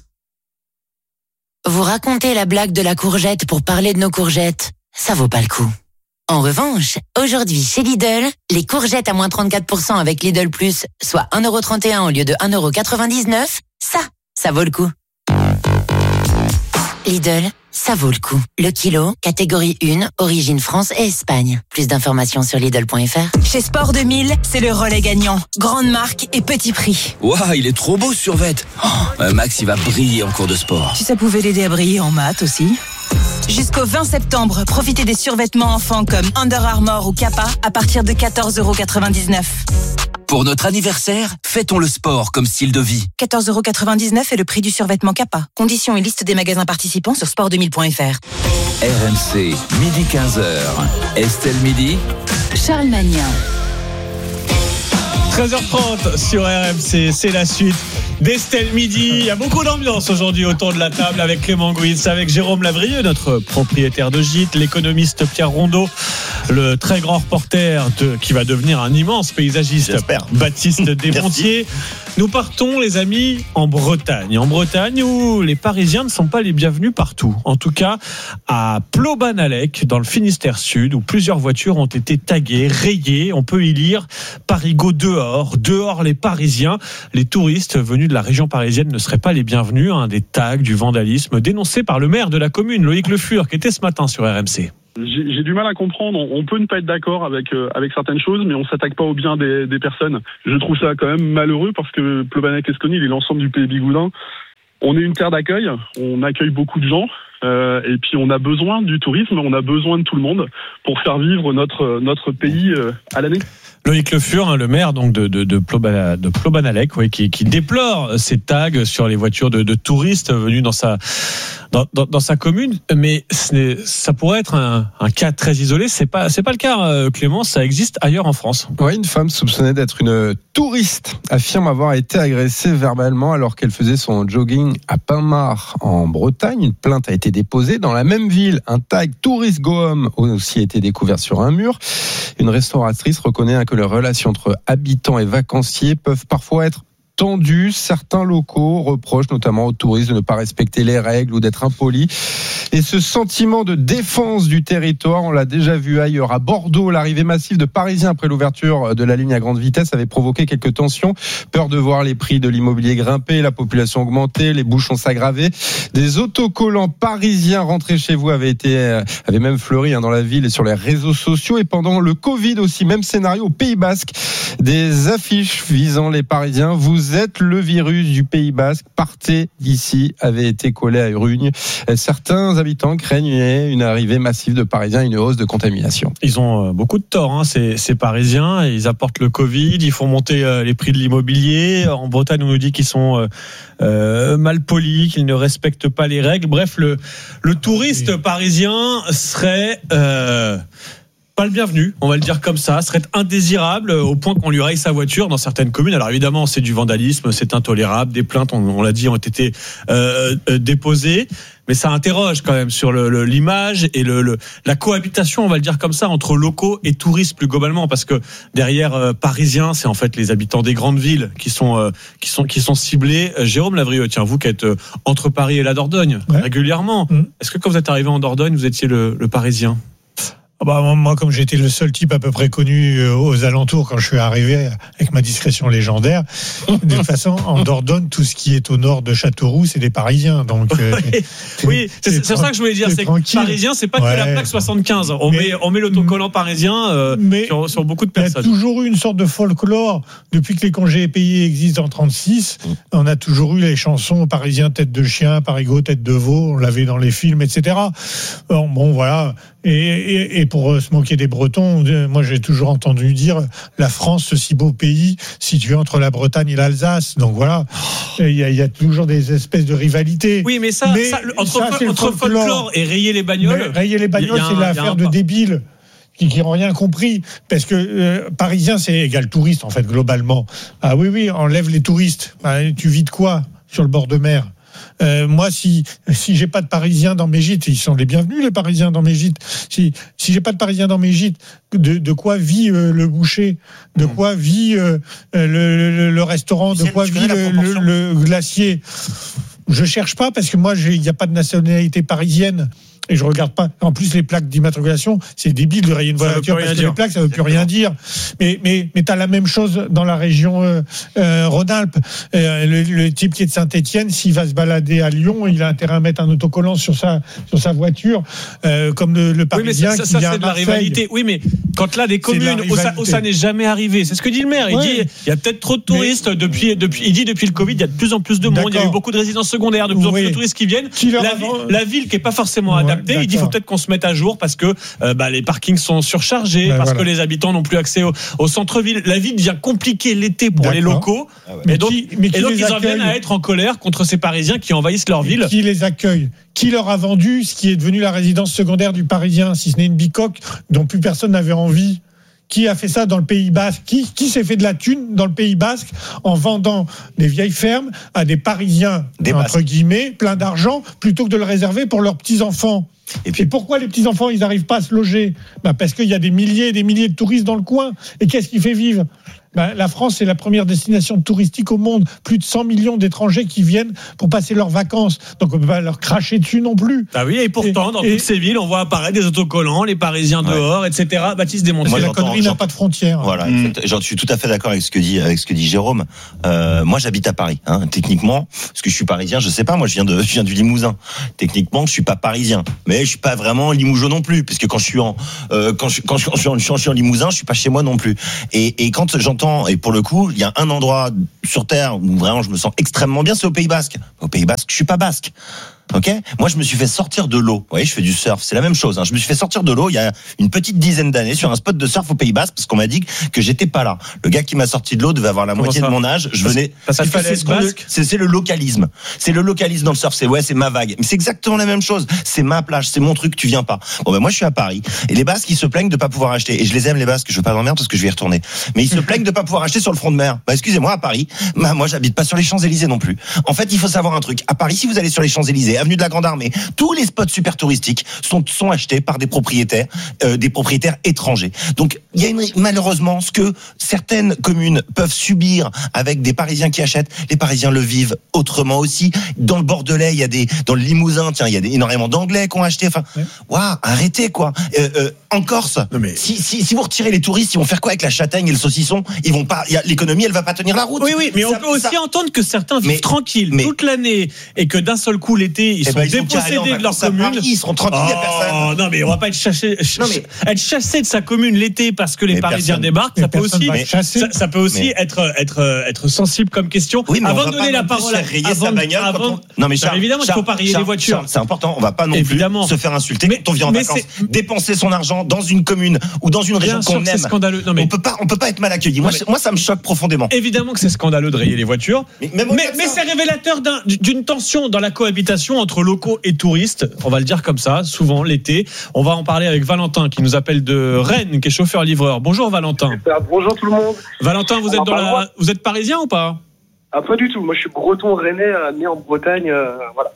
Vous racontez la blague de la courgette pour parler de nos courgettes. Ça vaut pas le coup. En revanche, aujourd'hui chez Lidl, les courgettes à moins trente-quatre pour cent avec Lidl Plus, soit un euro trente et un au lieu de un euro quatre-vingt-dix-neuf, ça, ça vaut le coup. Lidl, ça vaut le coup. Le kilo, catégorie un, origine France et Espagne. Plus d'informations sur Lidl point f r. Chez Sport deux mille, c'est le relais gagnant. Grande marque et petit prix. Waouh, il est trop beau ce survêt. Oh, Max, il va briller en cours de sport. Si ça pouvait l'aider à briller en maths aussi. Jusqu'au vingt septembre, profitez des survêtements enfants comme Under Armour ou Kappa à partir de quatorze euros quatre-vingt-dix-neuf. Pour notre anniversaire, fêtons le sport comme style de vie. quatorze euros quatre-vingt-dix-neuf est le prix du survêtement Kappa. Conditions et liste des magasins participants sur sport deux mille point f r. R M C, midi quinze heures. Estelle Midi. Charles Magnin. treize heures trente sur R M C, c'est la suite d'Estelle Midi. Il y a beaucoup d'ambiance aujourd'hui autour de la table avec Clément Gouitz, avec Jérôme Lavrieux, notre propriétaire de gîte, l'économiste Pierre Rondeau, le très grand reporter de, qui va devenir un immense paysagiste, J'espère. Baptiste Desmontiers. Nous partons, les amis, en Bretagne. En Bretagne où les Parisiens ne sont pas les bienvenus partout. En tout cas, à Plobanalec, dans le Finistère Sud, où plusieurs voitures ont été taguées, rayées. On peut y lire « Parigo dehors », « Dehors les Parisiens ». Les touristes venus de la région parisienne ne seraient pas les bienvenus. Un des tags du vandalisme dénoncé par le maire de la commune, Loïc Le Fur, qui était ce matin sur R M C. J'ai, j'ai du mal à comprendre. On peut ne pas être d'accord avec euh, avec certaines choses, mais on s'attaque pas au bien des, des personnes. Je trouve ça quand même malheureux parce que Plobanalec-Esconyes et l'ensemble du Pays Bigoudin, on est une terre d'accueil. On accueille beaucoup de gens. Euh, et puis on a besoin du tourisme, on a besoin de tout le monde pour faire vivre notre notre pays euh, à l'année. Loïc Le Fur, hein, le maire donc de de de, Plobana, de Plobanalec, oui, qui qui déplore ces tags sur les voitures de, de touristes venus dans sa dans, dans, dans sa commune, mais ce n'est, ça pourrait être un, un cas très isolé. C'est pas c'est pas le cas, euh, Clément. Ça existe ailleurs en France. Oui, une femme soupçonnée d'être une touriste affirme avoir été agressée verbalement alors qu'elle faisait son jogging à Pinmar en Bretagne. Une plainte a été déposée dans la même ville. Un tag Tourist Go Home a aussi été découvert sur un mur. Une restauratrice reconnaît que les relations entre habitants et vacanciers peuvent parfois être tendues. Certains locaux reprochent notamment aux touristes de ne pas respecter les règles ou d'être impolis. Et ce sentiment de défense du territoire, on l'a déjà vu ailleurs. À Bordeaux, l'arrivée massive de Parisiens après l'ouverture de la ligne à grande vitesse avait provoqué quelques tensions. Peur de voir les prix de l'immobilier grimper, la population augmenter, les bouchons s'aggraver. Des autocollants parisiens rentrés chez vous avaient été, avaient même fleuri hein, dans la ville et sur les réseaux sociaux. Et pendant le Covid aussi, même scénario au Pays Basque. Des affiches visant les Parisiens. Vous êtes le virus du Pays Basque. Partez d'ici avaient été collées à Urugne. Certains habitants craignent une arrivée massive de Parisiens et une hausse de contamination. Ils ont beaucoup de tort, hein, ces, ces Parisiens. Ils apportent le Covid, ils font monter les prix de l'immobilier. En Bretagne, on nous dit qu'ils sont euh, mal polis, qu'ils ne respectent pas les règles. Bref, le, le touriste parisien serait... Euh, pas le bienvenu, on va le dire comme ça, serait indésirable au point qu'on lui raye sa voiture dans certaines communes. Alors évidemment, c'est du vandalisme, c'est intolérable, des plaintes, on, on l'a dit, ont été euh, euh, déposées, mais ça interroge quand même sur le, le, l'image et le, le, la cohabitation, on va le dire comme ça, entre locaux et touristes plus globalement, parce que derrière euh, Parisiens, c'est en fait les habitants des grandes villes qui sont euh, qui sont qui sont ciblés. Euh, Jérôme Lavrieux, tiens, vous qui êtes euh, entre Paris et la Dordogne ouais. régulièrement, mmh. est-ce que quand vous êtes arrivé en Dordogne, vous étiez le, le Parisien ? Ah bah, moi, comme j'étais le seul type à peu près connu aux alentours quand je suis arrivé avec ma discrétion légendaire, de toute façon, en Dordogne, tout ce qui est au nord de Châteauroux, c'est des Parisiens. Donc, oui, euh, oui c'est, c'est, c'est ça que je voulais dire. C'est que Parisien, c'est pas ouais. que la plaque soixante-quinze. On mais, met, on met l'autocollant parisien euh, mais sur, sur beaucoup de personnes. Il y a toujours eu une sorte de folklore. Depuis que les congés payés existent en trente-six, on a toujours eu les chansons Parisien tête de chien, Parigo tête de veau. On l'avait dans les films, et cetera. Bon, bon voilà. Et, et, et pour se moquer des Bretons, moi j'ai toujours entendu dire la France, ce si beau pays situé entre la Bretagne et l'Alsace. Donc voilà, il y a, il y a toujours des espèces de rivalités. Oui, mais ça, mais ça entre, ça, fo- entre folklore. folklore et rayer les bagnoles, mais rayer les bagnoles, c'est un, l'affaire de débiles qui n'ont rien compris. Parce que euh, Parisien, c'est égal touriste en fait globalement. Ah oui, oui, enlève les touristes. Ah, tu vis de quoi sur le bord de mer? Euh, moi, si si j'ai pas de Parisiens dans mes gîtes, ils sont les bienvenus les Parisiens dans mes gîtes. Si si j'ai pas de Parisiens dans mes gîtes, de de quoi vit euh, le boucher, de quoi vit euh, le, le, le restaurant, de quoi vit le, le, le glacier. Je cherche pas parce que moi, il n'y a pas de nationalité parisienne. Et je regarde pas. En plus, les plaques d'immatriculation, c'est débile de rayer une voiture parce que dire. Les plaques, ça veut plus rien dire. Mais mais mais t'as la même chose dans la région euh, euh, Rhône-Alpes. Euh, le, le type qui est de Saint-Étienne, s'il va se balader à Lyon, il a intérêt à mettre un autocollant sur sa sur sa voiture, euh, comme le, le Parisien oui, mais ça, qui ça, vient c'est à Marseille. De la rivalité. Oui, mais quand là des communes où ça, où ça n'est jamais arrivé, c'est ce que dit le maire. Il ouais. dit il y a peut-être trop de touristes mais, depuis depuis. Il dit depuis le Covid, il y a de plus en plus de monde. D'accord. Il y a eu beaucoup de résidences secondaires, de plus en plus oui. de touristes qui viennent. Qui la, avant... la ville qui est pas forcément ouais, adaptée. D'accord. Il dit il faut peut-être qu'on se mette à jour parce que euh, bah, les parkings sont surchargés, ben parce voilà. que les habitants n'ont plus accès au, au centre-ville. La vie devient compliquée l'été pour D'accord. les locaux. Ah ouais. Mais donc, qui, mais qui et donc ils accueille. en viennent à être en colère contre ces Parisiens qui envahissent leur ville. Qui les accueille? Qui leur a vendu ce qui est devenu la résidence secondaire du Parisien, si ce n'est une bicoque dont plus personne n'avait envie? qui a fait ça dans le Pays Basque? Qui, qui s'est fait de la thune dans le Pays Basque en vendant des vieilles fermes à des Parisiens, des entre Basques. guillemets, plein d'argent, plutôt que de le réserver pour leurs petits-enfants? Et, puis, et pourquoi les petits-enfants, ils n'arrivent pas à se loger? Ben parce qu'il y a des milliers et des milliers de touristes dans le coin. Et qu'est-ce qui fait vivre? Ben, la France, c'est la première destination touristique au monde. Plus de cent millions d'étrangers qui viennent pour passer leurs vacances. Donc, on ne peut pas leur cracher dessus non plus. Ah oui, et pourtant, et, dans et, toutes ces villes, on voit apparaître des autocollants, les Parisiens ouais. dehors, et cetera. Baptiste Desmontiers. Moi, la connerie n'a pas de frontières. Voilà, mmh. je suis tout à fait d'accord avec ce que dit, avec ce que dit Jérôme. Euh, moi, j'habite à Paris. Hein. Techniquement, parce que je suis parisien, je sais pas, moi, je viens, de, je viens du Limousin. Techniquement, je suis pas parisien. Mais je suis pas vraiment limougeau non plus. Puisque quand je suis en, euh, quand je, quand je, quand je, quand je suis en Limousin, je suis pas chez moi non plus. Et, et quand j'entends, et pour le coup, il y a un endroit sur Terre où vraiment je me sens extrêmement bien, c'est au Pays Basque. Au Pays Basque, je suis pas basque. Ok, moi je me suis fait sortir de l'eau. Vous voyez, je fais du surf, c'est la même chose. Hein. Je me suis fait sortir de l'eau il y a une petite dizaine d'années sur un spot de surf au Pays Basque parce qu'on m'a dit que j'étais pas là. Le gars qui m'a sorti de l'eau devait avoir la Comment moitié ça? de mon âge. Je venais. Parce qu'il fallait être basque. C'est, c'est le localisme. C'est le localisme dans le surf. C'est ouais, c'est ma vague. Mais c'est exactement la même chose. C'est ma plage, c'est mon truc. Tu viens pas. Bon ben moi je suis à Paris et les Basques ils se plaignent de pas pouvoir acheter. Et je les aime les Basques. Je veux pas dormir parce que je vais y retourner. Mais ils se plaignent de pas pouvoir acheter sur le front de mer. Bah excusez-moi à Paris. Bah moi j'habite pas sur les Champs-Élysées non plus. En fait il faut savoir un truc. À Paris si vous allez sur les Champs-Élysées, avenue de la Grande Armée, tous les spots super touristiques sont, sont achetés par des propriétaires, euh, des propriétaires étrangers. Donc, il y a une, malheureusement ce que certaines communes peuvent subir avec des Parisiens qui achètent. Les Parisiens le vivent autrement aussi. Dans le Bordelais, il y a des, dans le Limousin, tiens, il y a des, énormément d'Anglais qui ont acheté. Enfin, waouh, wow, arrêtez quoi. Euh, euh, en Corse, mais... si, si, si vous retirez les touristes, ils vont faire quoi avec la châtaigne et le saucisson? Ils vont pas. Y a, l'économie, elle va pas tenir la route. Oui, oui, mais ça, on peut ça... aussi entendre que certains vivent mais, tranquilles mais... toute l'année et que d'un seul coup l'été ils eh sont ben, dépossédés de leur commune. Paris, ils seront tranquilles, il oh, y a personne. Non mais on va pas être chassé, ch- non, mais... être chassé de sa commune l'été parce que les mais Parisiens personne... débarquent. Ça peut aussi, mais... ça, ça peut aussi mais... être être être sensible comme question. Oui, mais avant de donner la parole, avant, avant... On... non mais Charles, évidemment, il faut pas rayer les voitures. Charles, c'est important. On va pas non évidemment. plus se faire insulter mais, quand on vient en vacances. C'est... Dépenser son argent dans une commune ou dans une région qu'on aime. Scandaleux. Non, mais... On peut pas, on peut pas être mal accueilli. Moi, moi, ça me choque profondément. Évidemment que c'est scandaleux de rayer les voitures. Mais, mais, mais c'est révélateur d'un, d'une tension dans la cohabitation entre locaux et touristes. On va le dire comme ça. Souvent l'été. On va en parler avec Valentin qui nous appelle de Rennes, qui est chauffeur-livreur. Bonjour Valentin. Bonjour tout le monde. Valentin, vous êtes dans la, vous êtes parisien ou pas? Ah pas du tout. Moi je suis breton rennais, né en Bretagne, euh, voilà.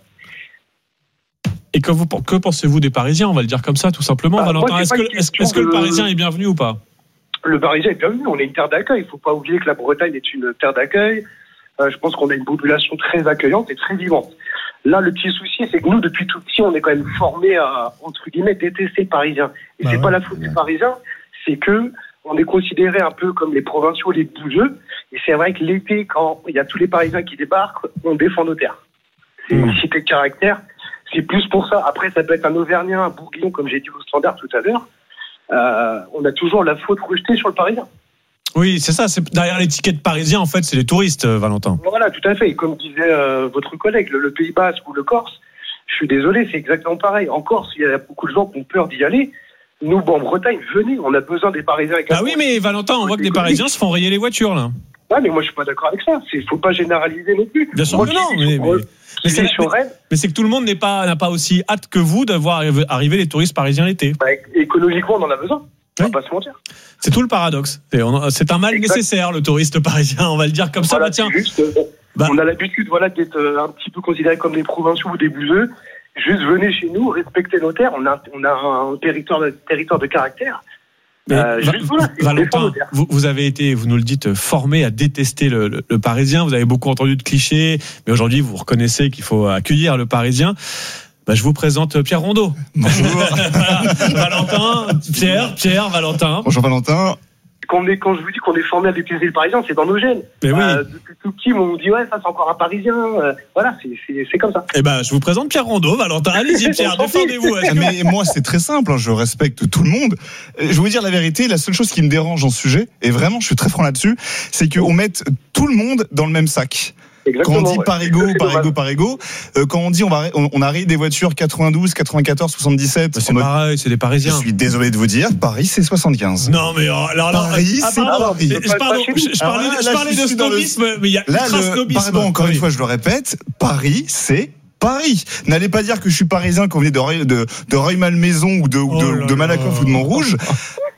Et que, vous, que pensez-vous des Parisiens? On va le dire comme ça, tout simplement. Ah, Valentin, moi, est-ce que, est-ce, est-ce que le Parisien est bienvenu ou pas? Le Parisien est bienvenu. On est une terre d'accueil. Il ne faut pas oublier que la Bretagne est une terre d'accueil. Euh, je pense qu'on a une population très accueillante et très vivante. Là, le petit souci, c'est que nous, depuis tout petit, on est quand même formés à, entre guillemets, détester les Parisiens. Et bah c'est ouais, pas la faute ouais. des Parisiens, c'est que on est considérés un peu comme les provinciaux, les bougeux. Et c'est vrai que l'été, quand il y a tous les Parisiens qui débarquent, on défend nos terres. C'est mmh. une cité de caractère. C'est plus pour ça. Après, ça peut être un Auvergnat, un Bourguignon, comme j'ai dit au standard tout à l'heure. Euh, on a toujours la faute rejetée sur le Parisien. Oui, c'est ça. C'est derrière l'étiquette parisien, en fait, c'est les touristes, Valentin. Voilà, tout à fait. Et comme disait euh, votre collègue, le, le Pays Basque ou le Corse, je suis désolé, c'est exactement pareil. En Corse, il y a beaucoup de gens qui ont peur d'y aller. Nous, bon, en Bretagne, venez, on a besoin des Parisiens. Ah oui, mais Valentin, on voit que les Parisiens se font rayer les voitures, là. Ouais, mais moi, je suis pas d'accord avec ça. Il faut pas généraliser non plus. Bien sûr moi, que non, mais, mais, mais, c'est, mais, mais c'est que tout le monde n'est pas, n'a pas aussi hâte que vous de voir arriver les touristes parisiens l'été. Bah, économiquement, on en a besoin. On va pas se mentir. C'est tout le paradoxe. C'est, on, c'est un mal exact. nécessaire, le touriste parisien. On va le dire comme voilà, ça. Bah, tiens. Juste, euh, bah. On a l'habitude, voilà, d'être euh, un petit peu considérés comme des provinciaux ou des bouseux. Juste venez chez nous, respectez nos terres. On a, on a un territoire de, territoire de caractère. Euh, Va- voilà, Valentin, vous, vous avez été, vous nous le dites, formé à détester le, le, le Parisien. Vous avez beaucoup entendu de clichés, mais aujourd'hui vous reconnaissez qu'il faut accueillir le Parisien. Bah, je vous présente Pierre Rondeau. Bonjour. Voilà. Valentin, Pierre, Pierre, Valentin. Bonjour Valentin. Quand, on est, quand je vous dis qu'on est formé à détester le Parisien, c'est dans nos gènes. Mais oui. Euh, depuis tout petit, on nous dit ouais, ça c'est encore un Parisien. Euh, voilà, c'est, c'est, c'est comme ça. Eh ben, je vous présente Pierre Rondeau, Valentin. Allez-y, Pierre, défendez-vous. Ah, mais moi, c'est très simple. Hein, je respecte tout le monde. Je vais vous dire la vérité. La seule chose qui me dérange en sujet, et vraiment, je suis très franc là-dessus, c'est qu'on mette tout le monde dans le même sac. Exactement, quand on dit ouais. par égaux, par égaux, par égaux, euh, quand on dit on va, on, on arrive des voitures quatre-vingt-douze, quatre-vingt-quatorze, soixante-dix-sept. C'est pareil, c'est des Parisiens. Je suis désolé de vous dire, Paris c'est soixante-quinze. Non mais alors, alors Paris ah, c'est pardon, Paris. Je, pardon, je, je parlais, alors là, je parlais de snobisme, le... mais il y a là, ultra snobisme. Pardon, encore oui. une fois, je le répète, Paris c'est Paris. N'allez pas dire que je suis parisien quand vous venez de, de, de Rueil-Malmaison ou de, oh de, de Malakoff ou de Montrouge.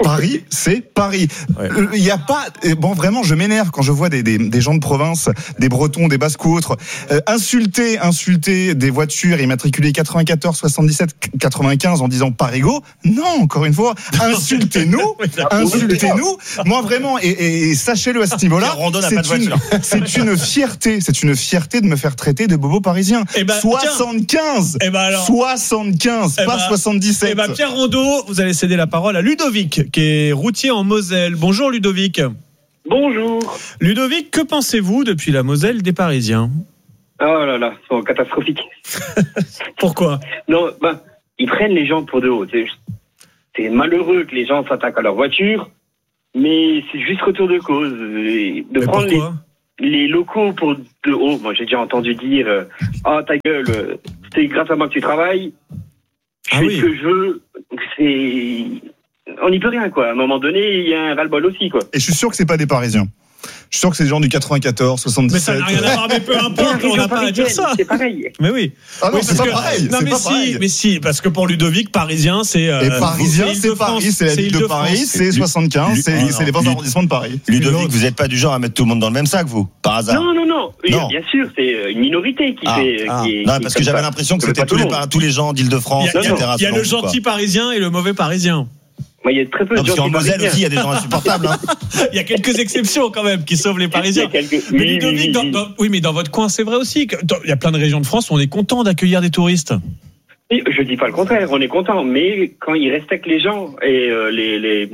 Paris, c'est Paris. Il n'y a pas. Bon, vraiment, je m'énerve quand je vois des, des, des gens de province, des Bretons, des Basques ou autres, euh, insulter, insulter des voitures immatriculées quatre-vingt-quatorze, soixante-dix-sept, quatre-vingt-quinze en disant Parigo. Non, encore une fois, insultez-nous, insultez-nous. Moi, vraiment, et, et, et sachez-le à ce niveau-là, c'est une, c'est une fierté, c'est une fierté de me faire traiter de bobo parisien. Eh ben, soixante-quinze, eh ben alors, soixante-quinze, eh pas ben, soixante-dix-sept. Eh ben, Pierre Rondeau, vous allez céder la parole à Ludovic, qui est routier en Moselle. Bonjour Ludovic. Bonjour. Ludovic, que pensez-vous depuis la Moselle des Parisiens ? Oh là là, c'est catastrophique. Pourquoi ? Non, ben, ils prennent les gens pour de haut. C'est, c'est malheureux que les gens s'attaquent à leur voiture, mais c'est juste retour de cause. De mais prendre les, les locaux pour de haut. Moi, j'ai déjà entendu dire ah, oh, ta gueule, c'est grâce à moi que tu travailles. Je ah fais oui. ce que je veux. C'est... On n'y peut rien, quoi. À un moment donné, il y a un ras-le-bol aussi, quoi. Et je suis sûr que c'est pas des Parisiens. Je suis sûr que c'est des gens du quatre-vingt-quatorze, soixante-dix-sept. Mais ça n'a rien à voir, mais peu importe, on n'a pas à dire ça. C'est pareil. Mais oui. Ah non, oui, c'est pas que... pareil. Non, c'est mais pas si, pareil. mais si, parce que pour Ludovic, Parisien, c'est. Euh, Et Parisien, c'est, c'est Paris, c'est la ville de, de Paris, c'est soixante-quinze, c'est, non, c'est les vingt arrondissements de Paris. Ludovic, vous n'êtes pas du genre à mettre tout le monde dans le même sac, vous, par hasard? Non, non, non. non. Bien sûr, c'est une minorité qui ah, fait. Ah. Qui, non, qui parce que j'avais l'impression que c'était tous les, tous les gens d'Île-de-France, et cetera. Il y a le quoi. gentil Parisien et le mauvais Parisien. Il y a très peu non, de gens. Parce qu'en Moselle aussi, il y a des gens insupportables. Hein. Il y a quelques exceptions quand même qui sauvent les Parisiens. Quelques... Mais oui, Ludovic, oui, oui, dans, oui. Dans, oui, mais dans votre coin, c'est vrai aussi. Que, dans, il y a plein de régions de France où on est content d'accueillir des touristes. Je dis pas le contraire, on est content, mais quand ils respectent les gens et euh, les, les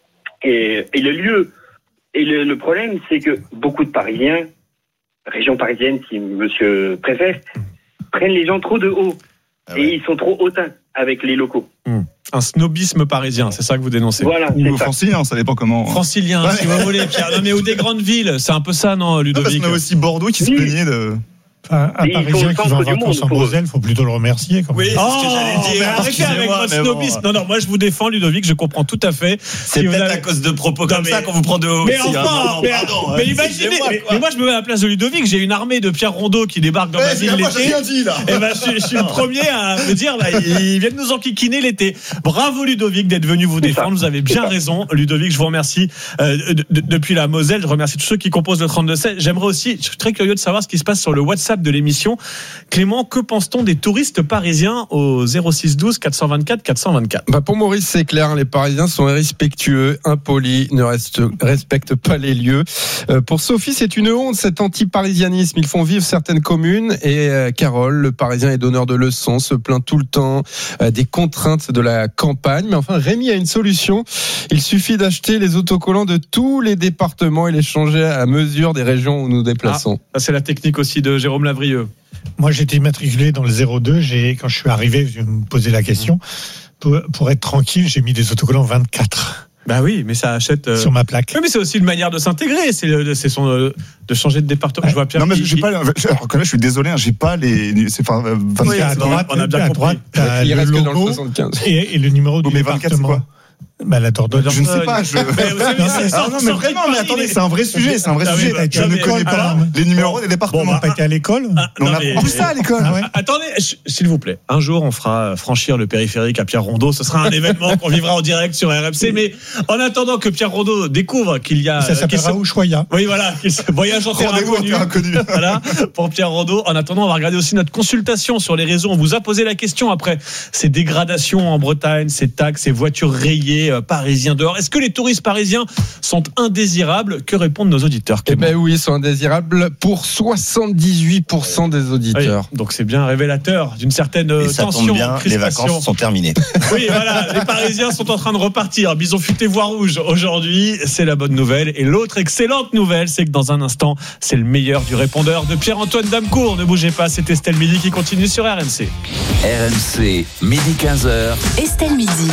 et, et le lieu. Et le, le problème, c'est que beaucoup de Parisiens, région parisienne, si Monsieur préfère, prennent les gens trop de haut. Ah ouais. Et ils sont trop hautains avec les locaux. Mmh. Un snobisme parisien, c'est ça que vous dénoncez. Voilà, ou francilien, ça dépend comment. Francilien, ouais. Si vous voulez, Pierre. Non, mais ou des grandes villes, c'est un peu ça, non, Ludovic? Non, parce qu'on a aussi Bordeaux qui se oui. plaignait de. Enfin, un Parisien qui va en vacances en Moselle, il faut plutôt le remercier. Quand même. Oui, c'est oh, ce que j'allais dire. Arrêtez avec votre snobisme. Bon. Non, non, moi je vous défends, Ludovic, je comprends tout à fait. C'est si peut-être avez... à cause de propos comme non, mais... ça qu'on vous prend de haut. Mais aussi, enfin, hein. mais, pardon, mais imaginez, moi, mais, mais moi je me mets à la place de Ludovic, j'ai une armée de Pierre Rondeau qui débarque dans ma ville l'été. Et ben je, je suis le premier à me dire, bah, ils viennent nous enquiquiner l'été. Bravo Ludovic d'être venu vous défendre, vous avez bien raison. Ludovic, je vous remercie euh, de, de, depuis la Moselle, je remercie tous ceux qui composent le trente-deux seize. J'aimerais aussi, je suis très curieux de savoir ce qui se passe sur le WhatsApp de l'émission. Clément, que pense-t-on des touristes parisiens au zéro six douze quatre cent vingt-quatre quatre cent vingt-quatre? Bah pour Maurice, c'est clair, les Parisiens sont irrespectueux, impolis, ne restent, respectent pas les lieux. Euh, pour Sophie, c'est une honte, cet anti-parisianisme. Ils font vivre certaines communes. Et euh, Carole, le Parisien est donneur de leçons, se plaint tout le temps euh, des contraintes de la campagne. Mais enfin, Rémi a une solution. Il suffit d'acheter les autocollants de tous les départements et les changer à mesure des régions où nous déplaçons. Ah, ça c'est la technique aussi de Jérôme Lavrieux. Moi, j'étais immatriculé dans le zéro deux. J'ai, quand je suis arrivé, je me posais la question. Pour, pour être tranquille, j'ai mis des autocollants vingt-quatre. Bah oui, mais ça achète euh... sur ma plaque. Oui, mais c'est aussi une manière de s'intégrer. C'est, le, c'est son euh, de changer de département. Ouais. Je vois Pierre. Non, mais qui, j'ai qui... pas. Alors là, je suis désolé, hein, j'ai pas les. C'est enfin vingt-quatre. Oui, à droite, on a bien à compris. Droite, il le reste logo que dans le soixante-quinze. Et, et le numéro du mais vingt-quatre, département. C'est quoi? Bah, la Dordogne. Je ne sais pas. Je... Mais vous savez, c'est ah non, mais vraiment, mais attendez, c'est un vrai sujet. C'est un vrai sujet. Bah, je ne connais pas les numéros des départements. Bon, on n'a pas été à l'école. Ah, on non, a mais... tout ça à l'école. Ah ouais. Attendez, s'il vous plaît. Un jour, on fera franchir le périphérique à Pierre Rondeau. Ce sera un événement qu'on vivra en direct sur R M C. Mais en attendant que Pierre Rondeau découvre qu'il y a. Ça s'appellera se... Ushuaïa. Oui, voilà. Voyage en terre inconnue. Voilà. Pour Pierre Rondeau. En attendant, on va regarder aussi notre consultation sur les réseaux. On vous a posé la question après ces dégradations en Bretagne, ces taxes, ces voitures rayées, euh, parisiens dehors. Est-ce que les touristes parisiens sont indésirables? Que répondent nos auditeurs? Eh ben oui, ils sont indésirables pour soixante-dix-huit pour cent des auditeurs. Oui, donc c'est bien révélateur d'une certaine et ça tension. Tombe bien, les vacances sont terminées. Oui, voilà, les Parisiens sont en train de repartir. Bison futé voix rouge aujourd'hui, c'est la bonne nouvelle. Et l'autre excellente nouvelle, c'est que dans un instant, c'est le meilleur du répondeur de Pierre-Antoine Damecourt. Ne bougez pas, c'est Estelle Midi qui continue sur R M C. R M C, midi quinze heures. Estelle Midi.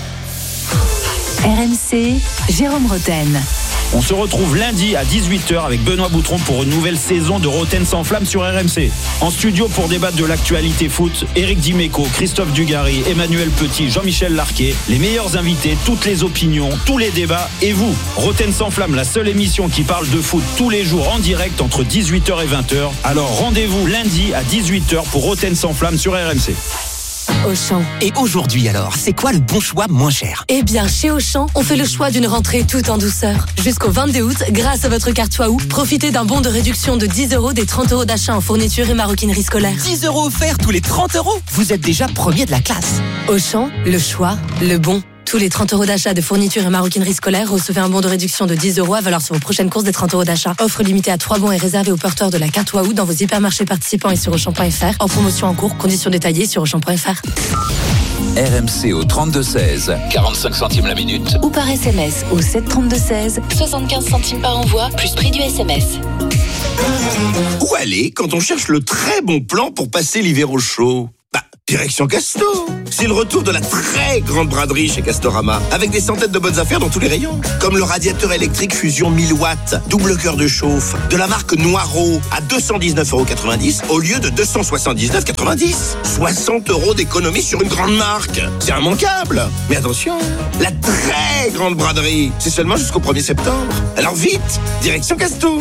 R M C, Jérôme Roten. On se retrouve lundi à dix-huit heures avec Benoît Boutron pour une nouvelle saison de Roten sans flamme sur R M C. En studio pour débattre de l'actualité foot, Éric Dimeco, Christophe Dugarry, Emmanuel Petit, Jean-Michel Larquet, les meilleurs invités, toutes les opinions, tous les débats et vous. Roten sans flamme, la seule émission qui parle de foot tous les jours en direct entre dix-huit heures et vingt heures. Alors rendez-vous lundi à dix-huit heures pour Roten sans flamme sur R M C. Auchan. Et aujourd'hui alors, c'est quoi le bon choix moins cher? Eh bien, chez Auchan, on fait le choix d'une rentrée tout en douceur. Jusqu'au vingt-deux août, grâce à votre carte Waouh, profitez d'un bon de réduction de dix euros des trente euros d'achat en fourniture et maroquinerie scolaire. dix euros offerts tous les trente euros. Vous êtes déjà premier de la classe. Auchan, le choix, le bon. Tous les trente euros d'achat de fourniture et maroquinerie scolaire, recevez un bon de réduction de dix euros à valeur sur vos prochaines courses des trente euros d'achat. Offre limitée à trois bons et réservée aux porteurs de la carte Waouh dans vos hypermarchés participants et sur Auchan point F R. En promotion en cours, conditions détaillées sur Auchan point F R. R M C au trente-deux seize, quarante-cinq centimes la minute. Ou par S M S au sept trente-deux seize, soixante-quinze centimes par envoi, plus prix du S M S. Où aller quand on cherche le très bon plan pour passer l'hiver au chaud? Bah, direction Casto. C'est le retour de la très grande braderie chez Castorama, avec des centaines de bonnes affaires dans tous les rayons. Comme le radiateur électrique Fusion mille watts, double cœur de chauffe, de la marque Noireau, à deux cent dix-neuf euros quatre-vingt-dix au lieu de deux cent soixante-dix-neuf euros quatre-vingt-dix. soixante euros d'économie sur une grande marque. C'est immanquable. Mais attention, la très grande braderie, c'est seulement jusqu'au premier septembre. Alors vite, direction Casto.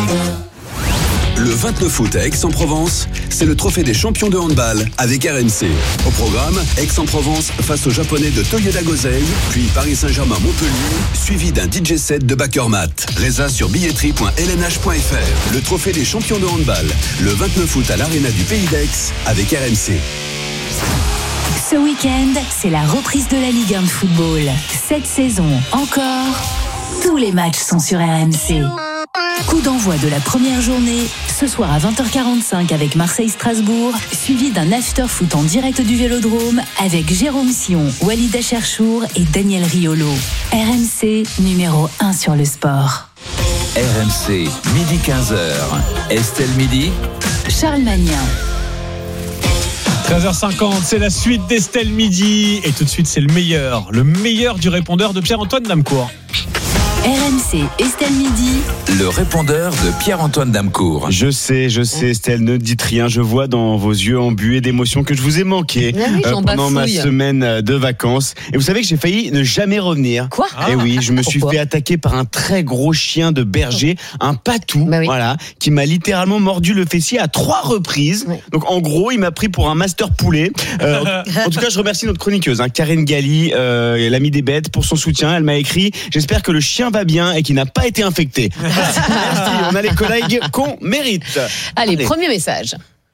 Le vingt-neuf août à Aix-en-Provence, c'est le trophée des champions de handball avec R M C. Au programme, Aix-en-Provence face aux Japonais de Toyoda Gosei, puis Paris Saint-Germain-Montpellier, suivi d'un D J set de Bakermat. Résa sur billetterie point l n h point f r. Le trophée des champions de handball, le vingt-neuf août à l'Arena du Pays d'Aix avec R M C. Ce week-end, c'est la reprise de la Ligue un de football. Cette saison encore, tous les matchs sont sur R M C. Coup d'envoi de la première journée, ce soir à vingt heures quarante-cinq avec Marseille-Strasbourg, suivi d'un after-foot en direct du Vélodrome avec Jérôme Sion, Walid Acherchour et Daniel Riolo. R M C, numéro un sur le sport. R M C, midi quinze heures. Estelle Midi. Charles Magnin. treize heures cinquante, c'est la suite d'Estelle Midi. Et tout de suite, c'est le meilleur. Le meilleur du répondeur de Pierre-Antoine Damcourt. R M C, Estelle Midi. Le répondeur de Pierre-Antoine Damcourt. Je sais, je sais, Estelle, ne dites rien. Je vois dans vos yeux embués d'émotions que je vous ai manqué ah oui, euh, pendant bafouille. ma semaine de vacances. Et vous savez que j'ai failli ne jamais revenir. Quoi? Et oui, je me suis Pourquoi? fait attaquer par un très gros chien de berger, un patou, Bah oui. voilà, qui m'a littéralement mordu le fessier à trois reprises. Oui. Donc en gros, il m'a pris pour un master poulet. Euh, en, en tout cas, je remercie notre chroniqueuse, hein, Karine Galli, euh, l'amie des bêtes, pour son soutien. Elle m'a écrit: j'espère que le chien va bien et qu'il n'a pas été infecté. Merci, on a les collègues qu'on mérite. Allez, Allez, premier message.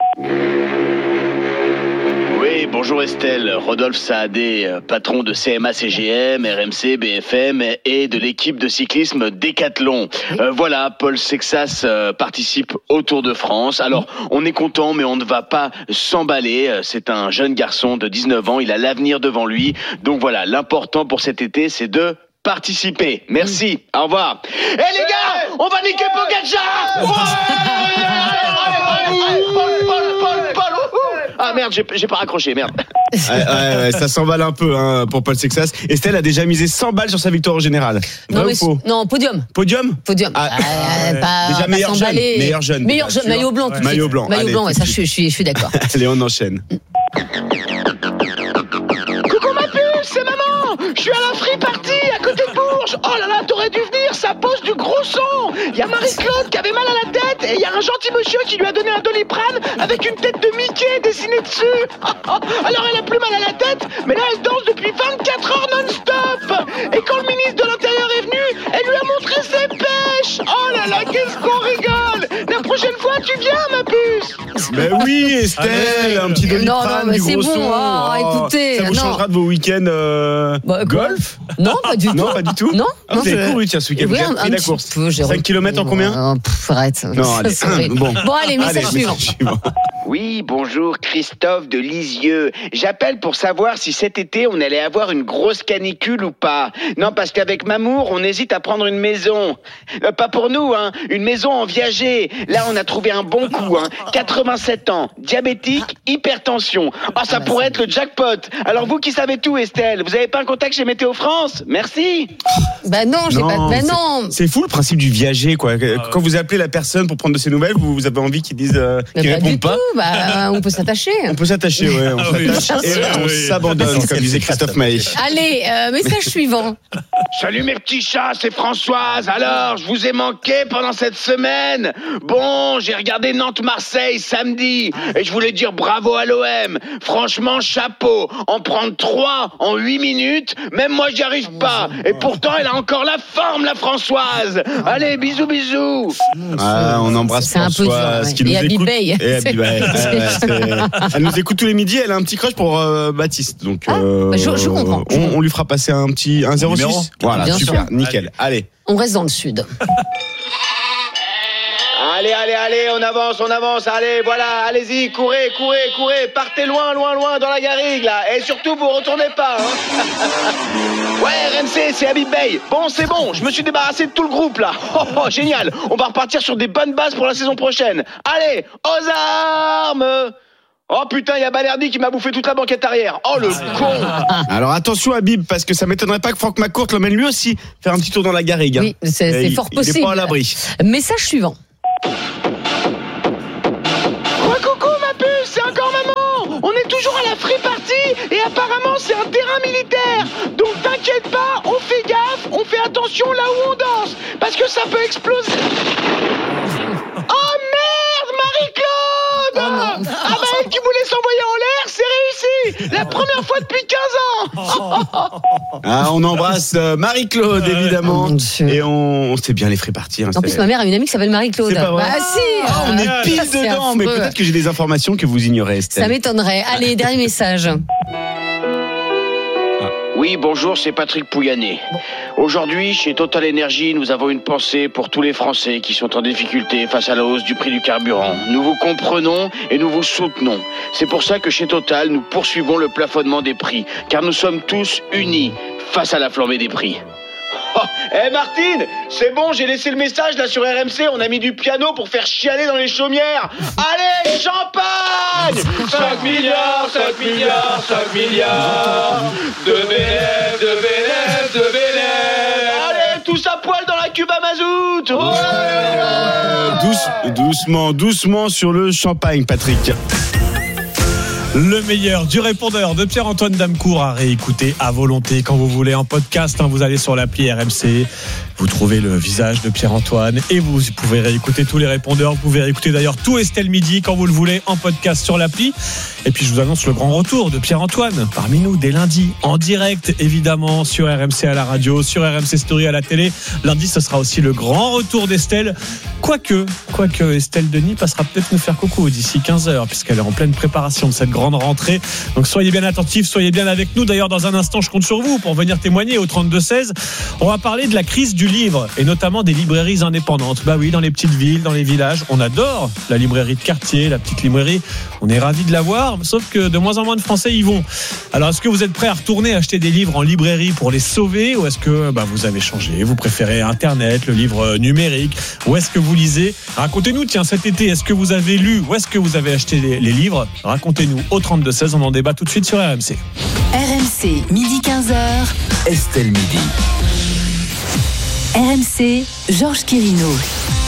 Oui, bonjour Estelle, Rodolphe Saadé, patron de C M A C G M, R M C, B F M et de l'équipe de cyclisme Décathlon. Euh, voilà, Paul Sexas euh, participe au Tour de France. Alors, on est content, mais on ne va pas s'emballer. C'est un jeune garçon de dix-neuf ans, il a l'avenir devant lui. Donc voilà, l'important pour cet été, c'est de participer. Merci, au revoir. Eh les gars, on va niquer Pogacar. Paul, Paul, Paul, Paul. Ah merde, j'ai, j'ai pas raccroché, merde. Ouais, ouais, ouais, ça s'emballe un peu hein, pour Paul Sexas. Estelle a déjà misé cent balles sur sa victoire au général. Non, Vrai mais ou faux? non, podium. Podium Podium. Ah, euh, pas, déjà pas meilleur jeune, s'emballer. meilleur jeune. Meilleur jeune, maillot blanc. Tout de Maillot suite. blanc. Maillot Allez, blanc, ouais, tout ça de je, suite. je suis, je suis d'accord. Allez, on enchaîne. Coucou ma puce, c'est maman. Je suis à la free party à côté de Bourges. Oh là là, t'aurais dû venir, ça pose du gros son. Il y a Marie-Claude qui avait mal à la tête et il y a un gentil monsieur qui lui a donné un Doliprane avec une tête de Mickey dessinée dessus. Alors elle a plus mal à la tête, mais là elle danse depuis vingt-quatre heures non-stop. Et quand le ministre de l'Intérieur est venu, elle lui a montré ses pêches. Oh là là, qu'est-ce qu'on rigole. La prochaine fois, tu viens ma puce. Mais oui, Estelle, un petit Doliprane, Non, non, mais du c'est gros bon, son. oh, écoutez, ça vous non. changera de vos week-ends euh, Bah, golf? Non, pas du tout. Non, pas du tout. Non, ah, non, vous avez je- couru tiens ce week-end. Oui, Vous avez un- pris un la petit course. peu, j'ai cinq kilomètres en combien? Oh, pff, arrête. Non, Ça, allez. c'est horrible. Bon. Bon, allez, message Allez, suivant. message suivant. Oui, bonjour, Christophe de Lisieux. J'appelle pour savoir si cet été on allait avoir une grosse canicule ou pas. Non, parce qu'avec Mamour, on hésite à prendre une maison. Euh, pas pour nous, hein. Une maison en viager. Là, on a trouvé un bon coup, hein. quatre-vingt-sept ans, diabétique, hypertension. Oh, ça pourrait être le jackpot. Alors vous qui savez tout, Estelle, vous avez pas un contact chez Météo France? Merci. Bah non, j'ai pas. Bah c'est- non. C'est fou le principe du viager, quoi. Quand vous appelez la personne pour prendre de ses nouvelles, vous, vous avez envie qu'ils disent, euh, Mais qu'ils pas du répondent pas. tout. Bah, on peut s'attacher. On peut s'attacher, ouais. On Ah oui, s'attache bien et sûr. on s'abandonne, comme disait Christophe Maé. Allez, euh, message suivant. Salut mes petits chats, c'est Françoise. Alors, je vous ai manqué pendant cette semaine. Bon, Bon, j'ai regardé Nantes-Marseille samedi et je voulais dire bravo à l'O M. Franchement, chapeau. En prendre trois en huit minutes, même moi j'y arrive pas. Et pourtant, elle a encore la forme, la Françoise. Allez, bisous, bisous. Ah, on embrasse C'est un peu Françoise dur, qui ouais. nous Et écoute. Abibay. Et Abibay. Ouais, c'est- elle nous écoute tous les midis. Elle a un petit crush pour euh, Baptiste. Donc, euh, bah, je- je comprends. On, on lui fera passer un petit un zéro Numéro. six. Voilà, Bien super, sûr. nickel. Allez. On reste dans le sud. Allez, allez, allez, on avance, on avance, allez, voilà, allez-y, courez, courez, courez, partez loin, loin, loin dans la garrigue, là, et surtout, vous retournez pas, hein. Ouais, R M C, c'est Habib Bey. Bon, c'est bon, je me suis débarrassé de tout le groupe, là. Oh, oh, génial, on va repartir sur des bonnes bases pour la saison prochaine. Allez, aux armes. Oh putain, il y a Balerdi qui m'a bouffé toute la banquette arrière. Oh, le con. Alors attention Habib, parce que ça m'étonnerait pas que Franck McCourt l'emmène lui aussi faire un petit tour dans la garrigue. hein. Oui, c'est Et c'est il- fort Il est possible. pas à l'abri. Message suivant. Quoi, coucou, ma puce, c'est encore maman. On est toujours à la free party et apparemment c'est un terrain militaire. Donc t'inquiète pas, on fait gaffe, on fait attention là où on danse, parce que ça peut exploser. Oh merde, Marie-Claude. Ah bah elle qui voulait s'envoyer en l'air, c'est réussi. La première fois depuis quinze ans. Ah, on embrasse euh, Marie-Claude évidemment. Et on, on sait bien les free parties. hein, En plus, c'est- ma mère a une amie qui s'appelle Marie-Claude. C'est pas vrai. Bah si. Ah, on est pile C'est dedans, mais affreux. peut-être que j'ai des informations que vous ignorez, Estelle. Ça m'étonnerait. Allez, dernier message. Oui, bonjour, c'est Patrick Pouyanné. Aujourd'hui, chez Total Energy, nous avons une pensée pour tous les Français qui sont en difficulté face à la hausse du prix du carburant. Nous vous comprenons et nous vous soutenons. C'est pour ça que chez Total, nous poursuivons le plafonnement des prix, car nous sommes tous unis face à la flambée des prix. Oh, eh Martine, c'est bon, j'ai laissé le message là sur R M C, on a mis du piano pour faire chialer dans les chaumières. Allez, champagne. cinq milliards, cinq milliards, cinq milliards de bénéfices, de bénéfices, de bénéfices. Allez, tous à poil dans la cube à mazout. Ouais. Douce- doucement, doucement sur le champagne, Patrick. Le meilleur du répondeur de Pierre-Antoine Damecourt à réécouter à volonté quand vous voulez en podcast. Hein, vous allez sur l'appli R M C, vous trouvez le visage de Pierre-Antoine et vous pouvez réécouter tous les répondeurs. Vous pouvez réécouter d'ailleurs tout Estelle Midi quand vous le voulez en podcast sur l'appli. Et puis je vous annonce le grand retour de Pierre-Antoine parmi nous dès lundi en direct évidemment sur R M C à la radio, sur R M C Story à la télé. Lundi ce sera aussi le grand retour d'Estelle. Quoique, quoique Estelle Denis passera peut-être nous faire coucou d'ici quinze heures puisqu'elle est en pleine préparation de cette grande rentrée. Donc soyez bien attentifs, soyez bien avec nous. D'ailleurs dans un instant je compte sur vous pour venir témoigner au trente-deux seize. On va parler de la crise du livre et notamment des librairies indépendantes. Bah oui, dans les petites villes, dans les villages, on adore la librairie de quartier, la petite librairie. On est ravis de l'avoir, sauf que de moins en moins de Français y vont. Alors est-ce que vous êtes prêts à retourner acheter des livres en librairie pour les sauver ou est-ce que bah, vous avez changé, vous préférez Internet, le livre numérique, ou est-ce que vous lisez? Racontez-nous, tiens, cet été, est-ce que vous avez lu ou est-ce que vous avez acheté les, les livres? Racontez-nous au trente-deux seize, on en débat tout de suite sur R M C. R M C, midi quinze heures. Estelle Midi. R M C, Georges Quirino.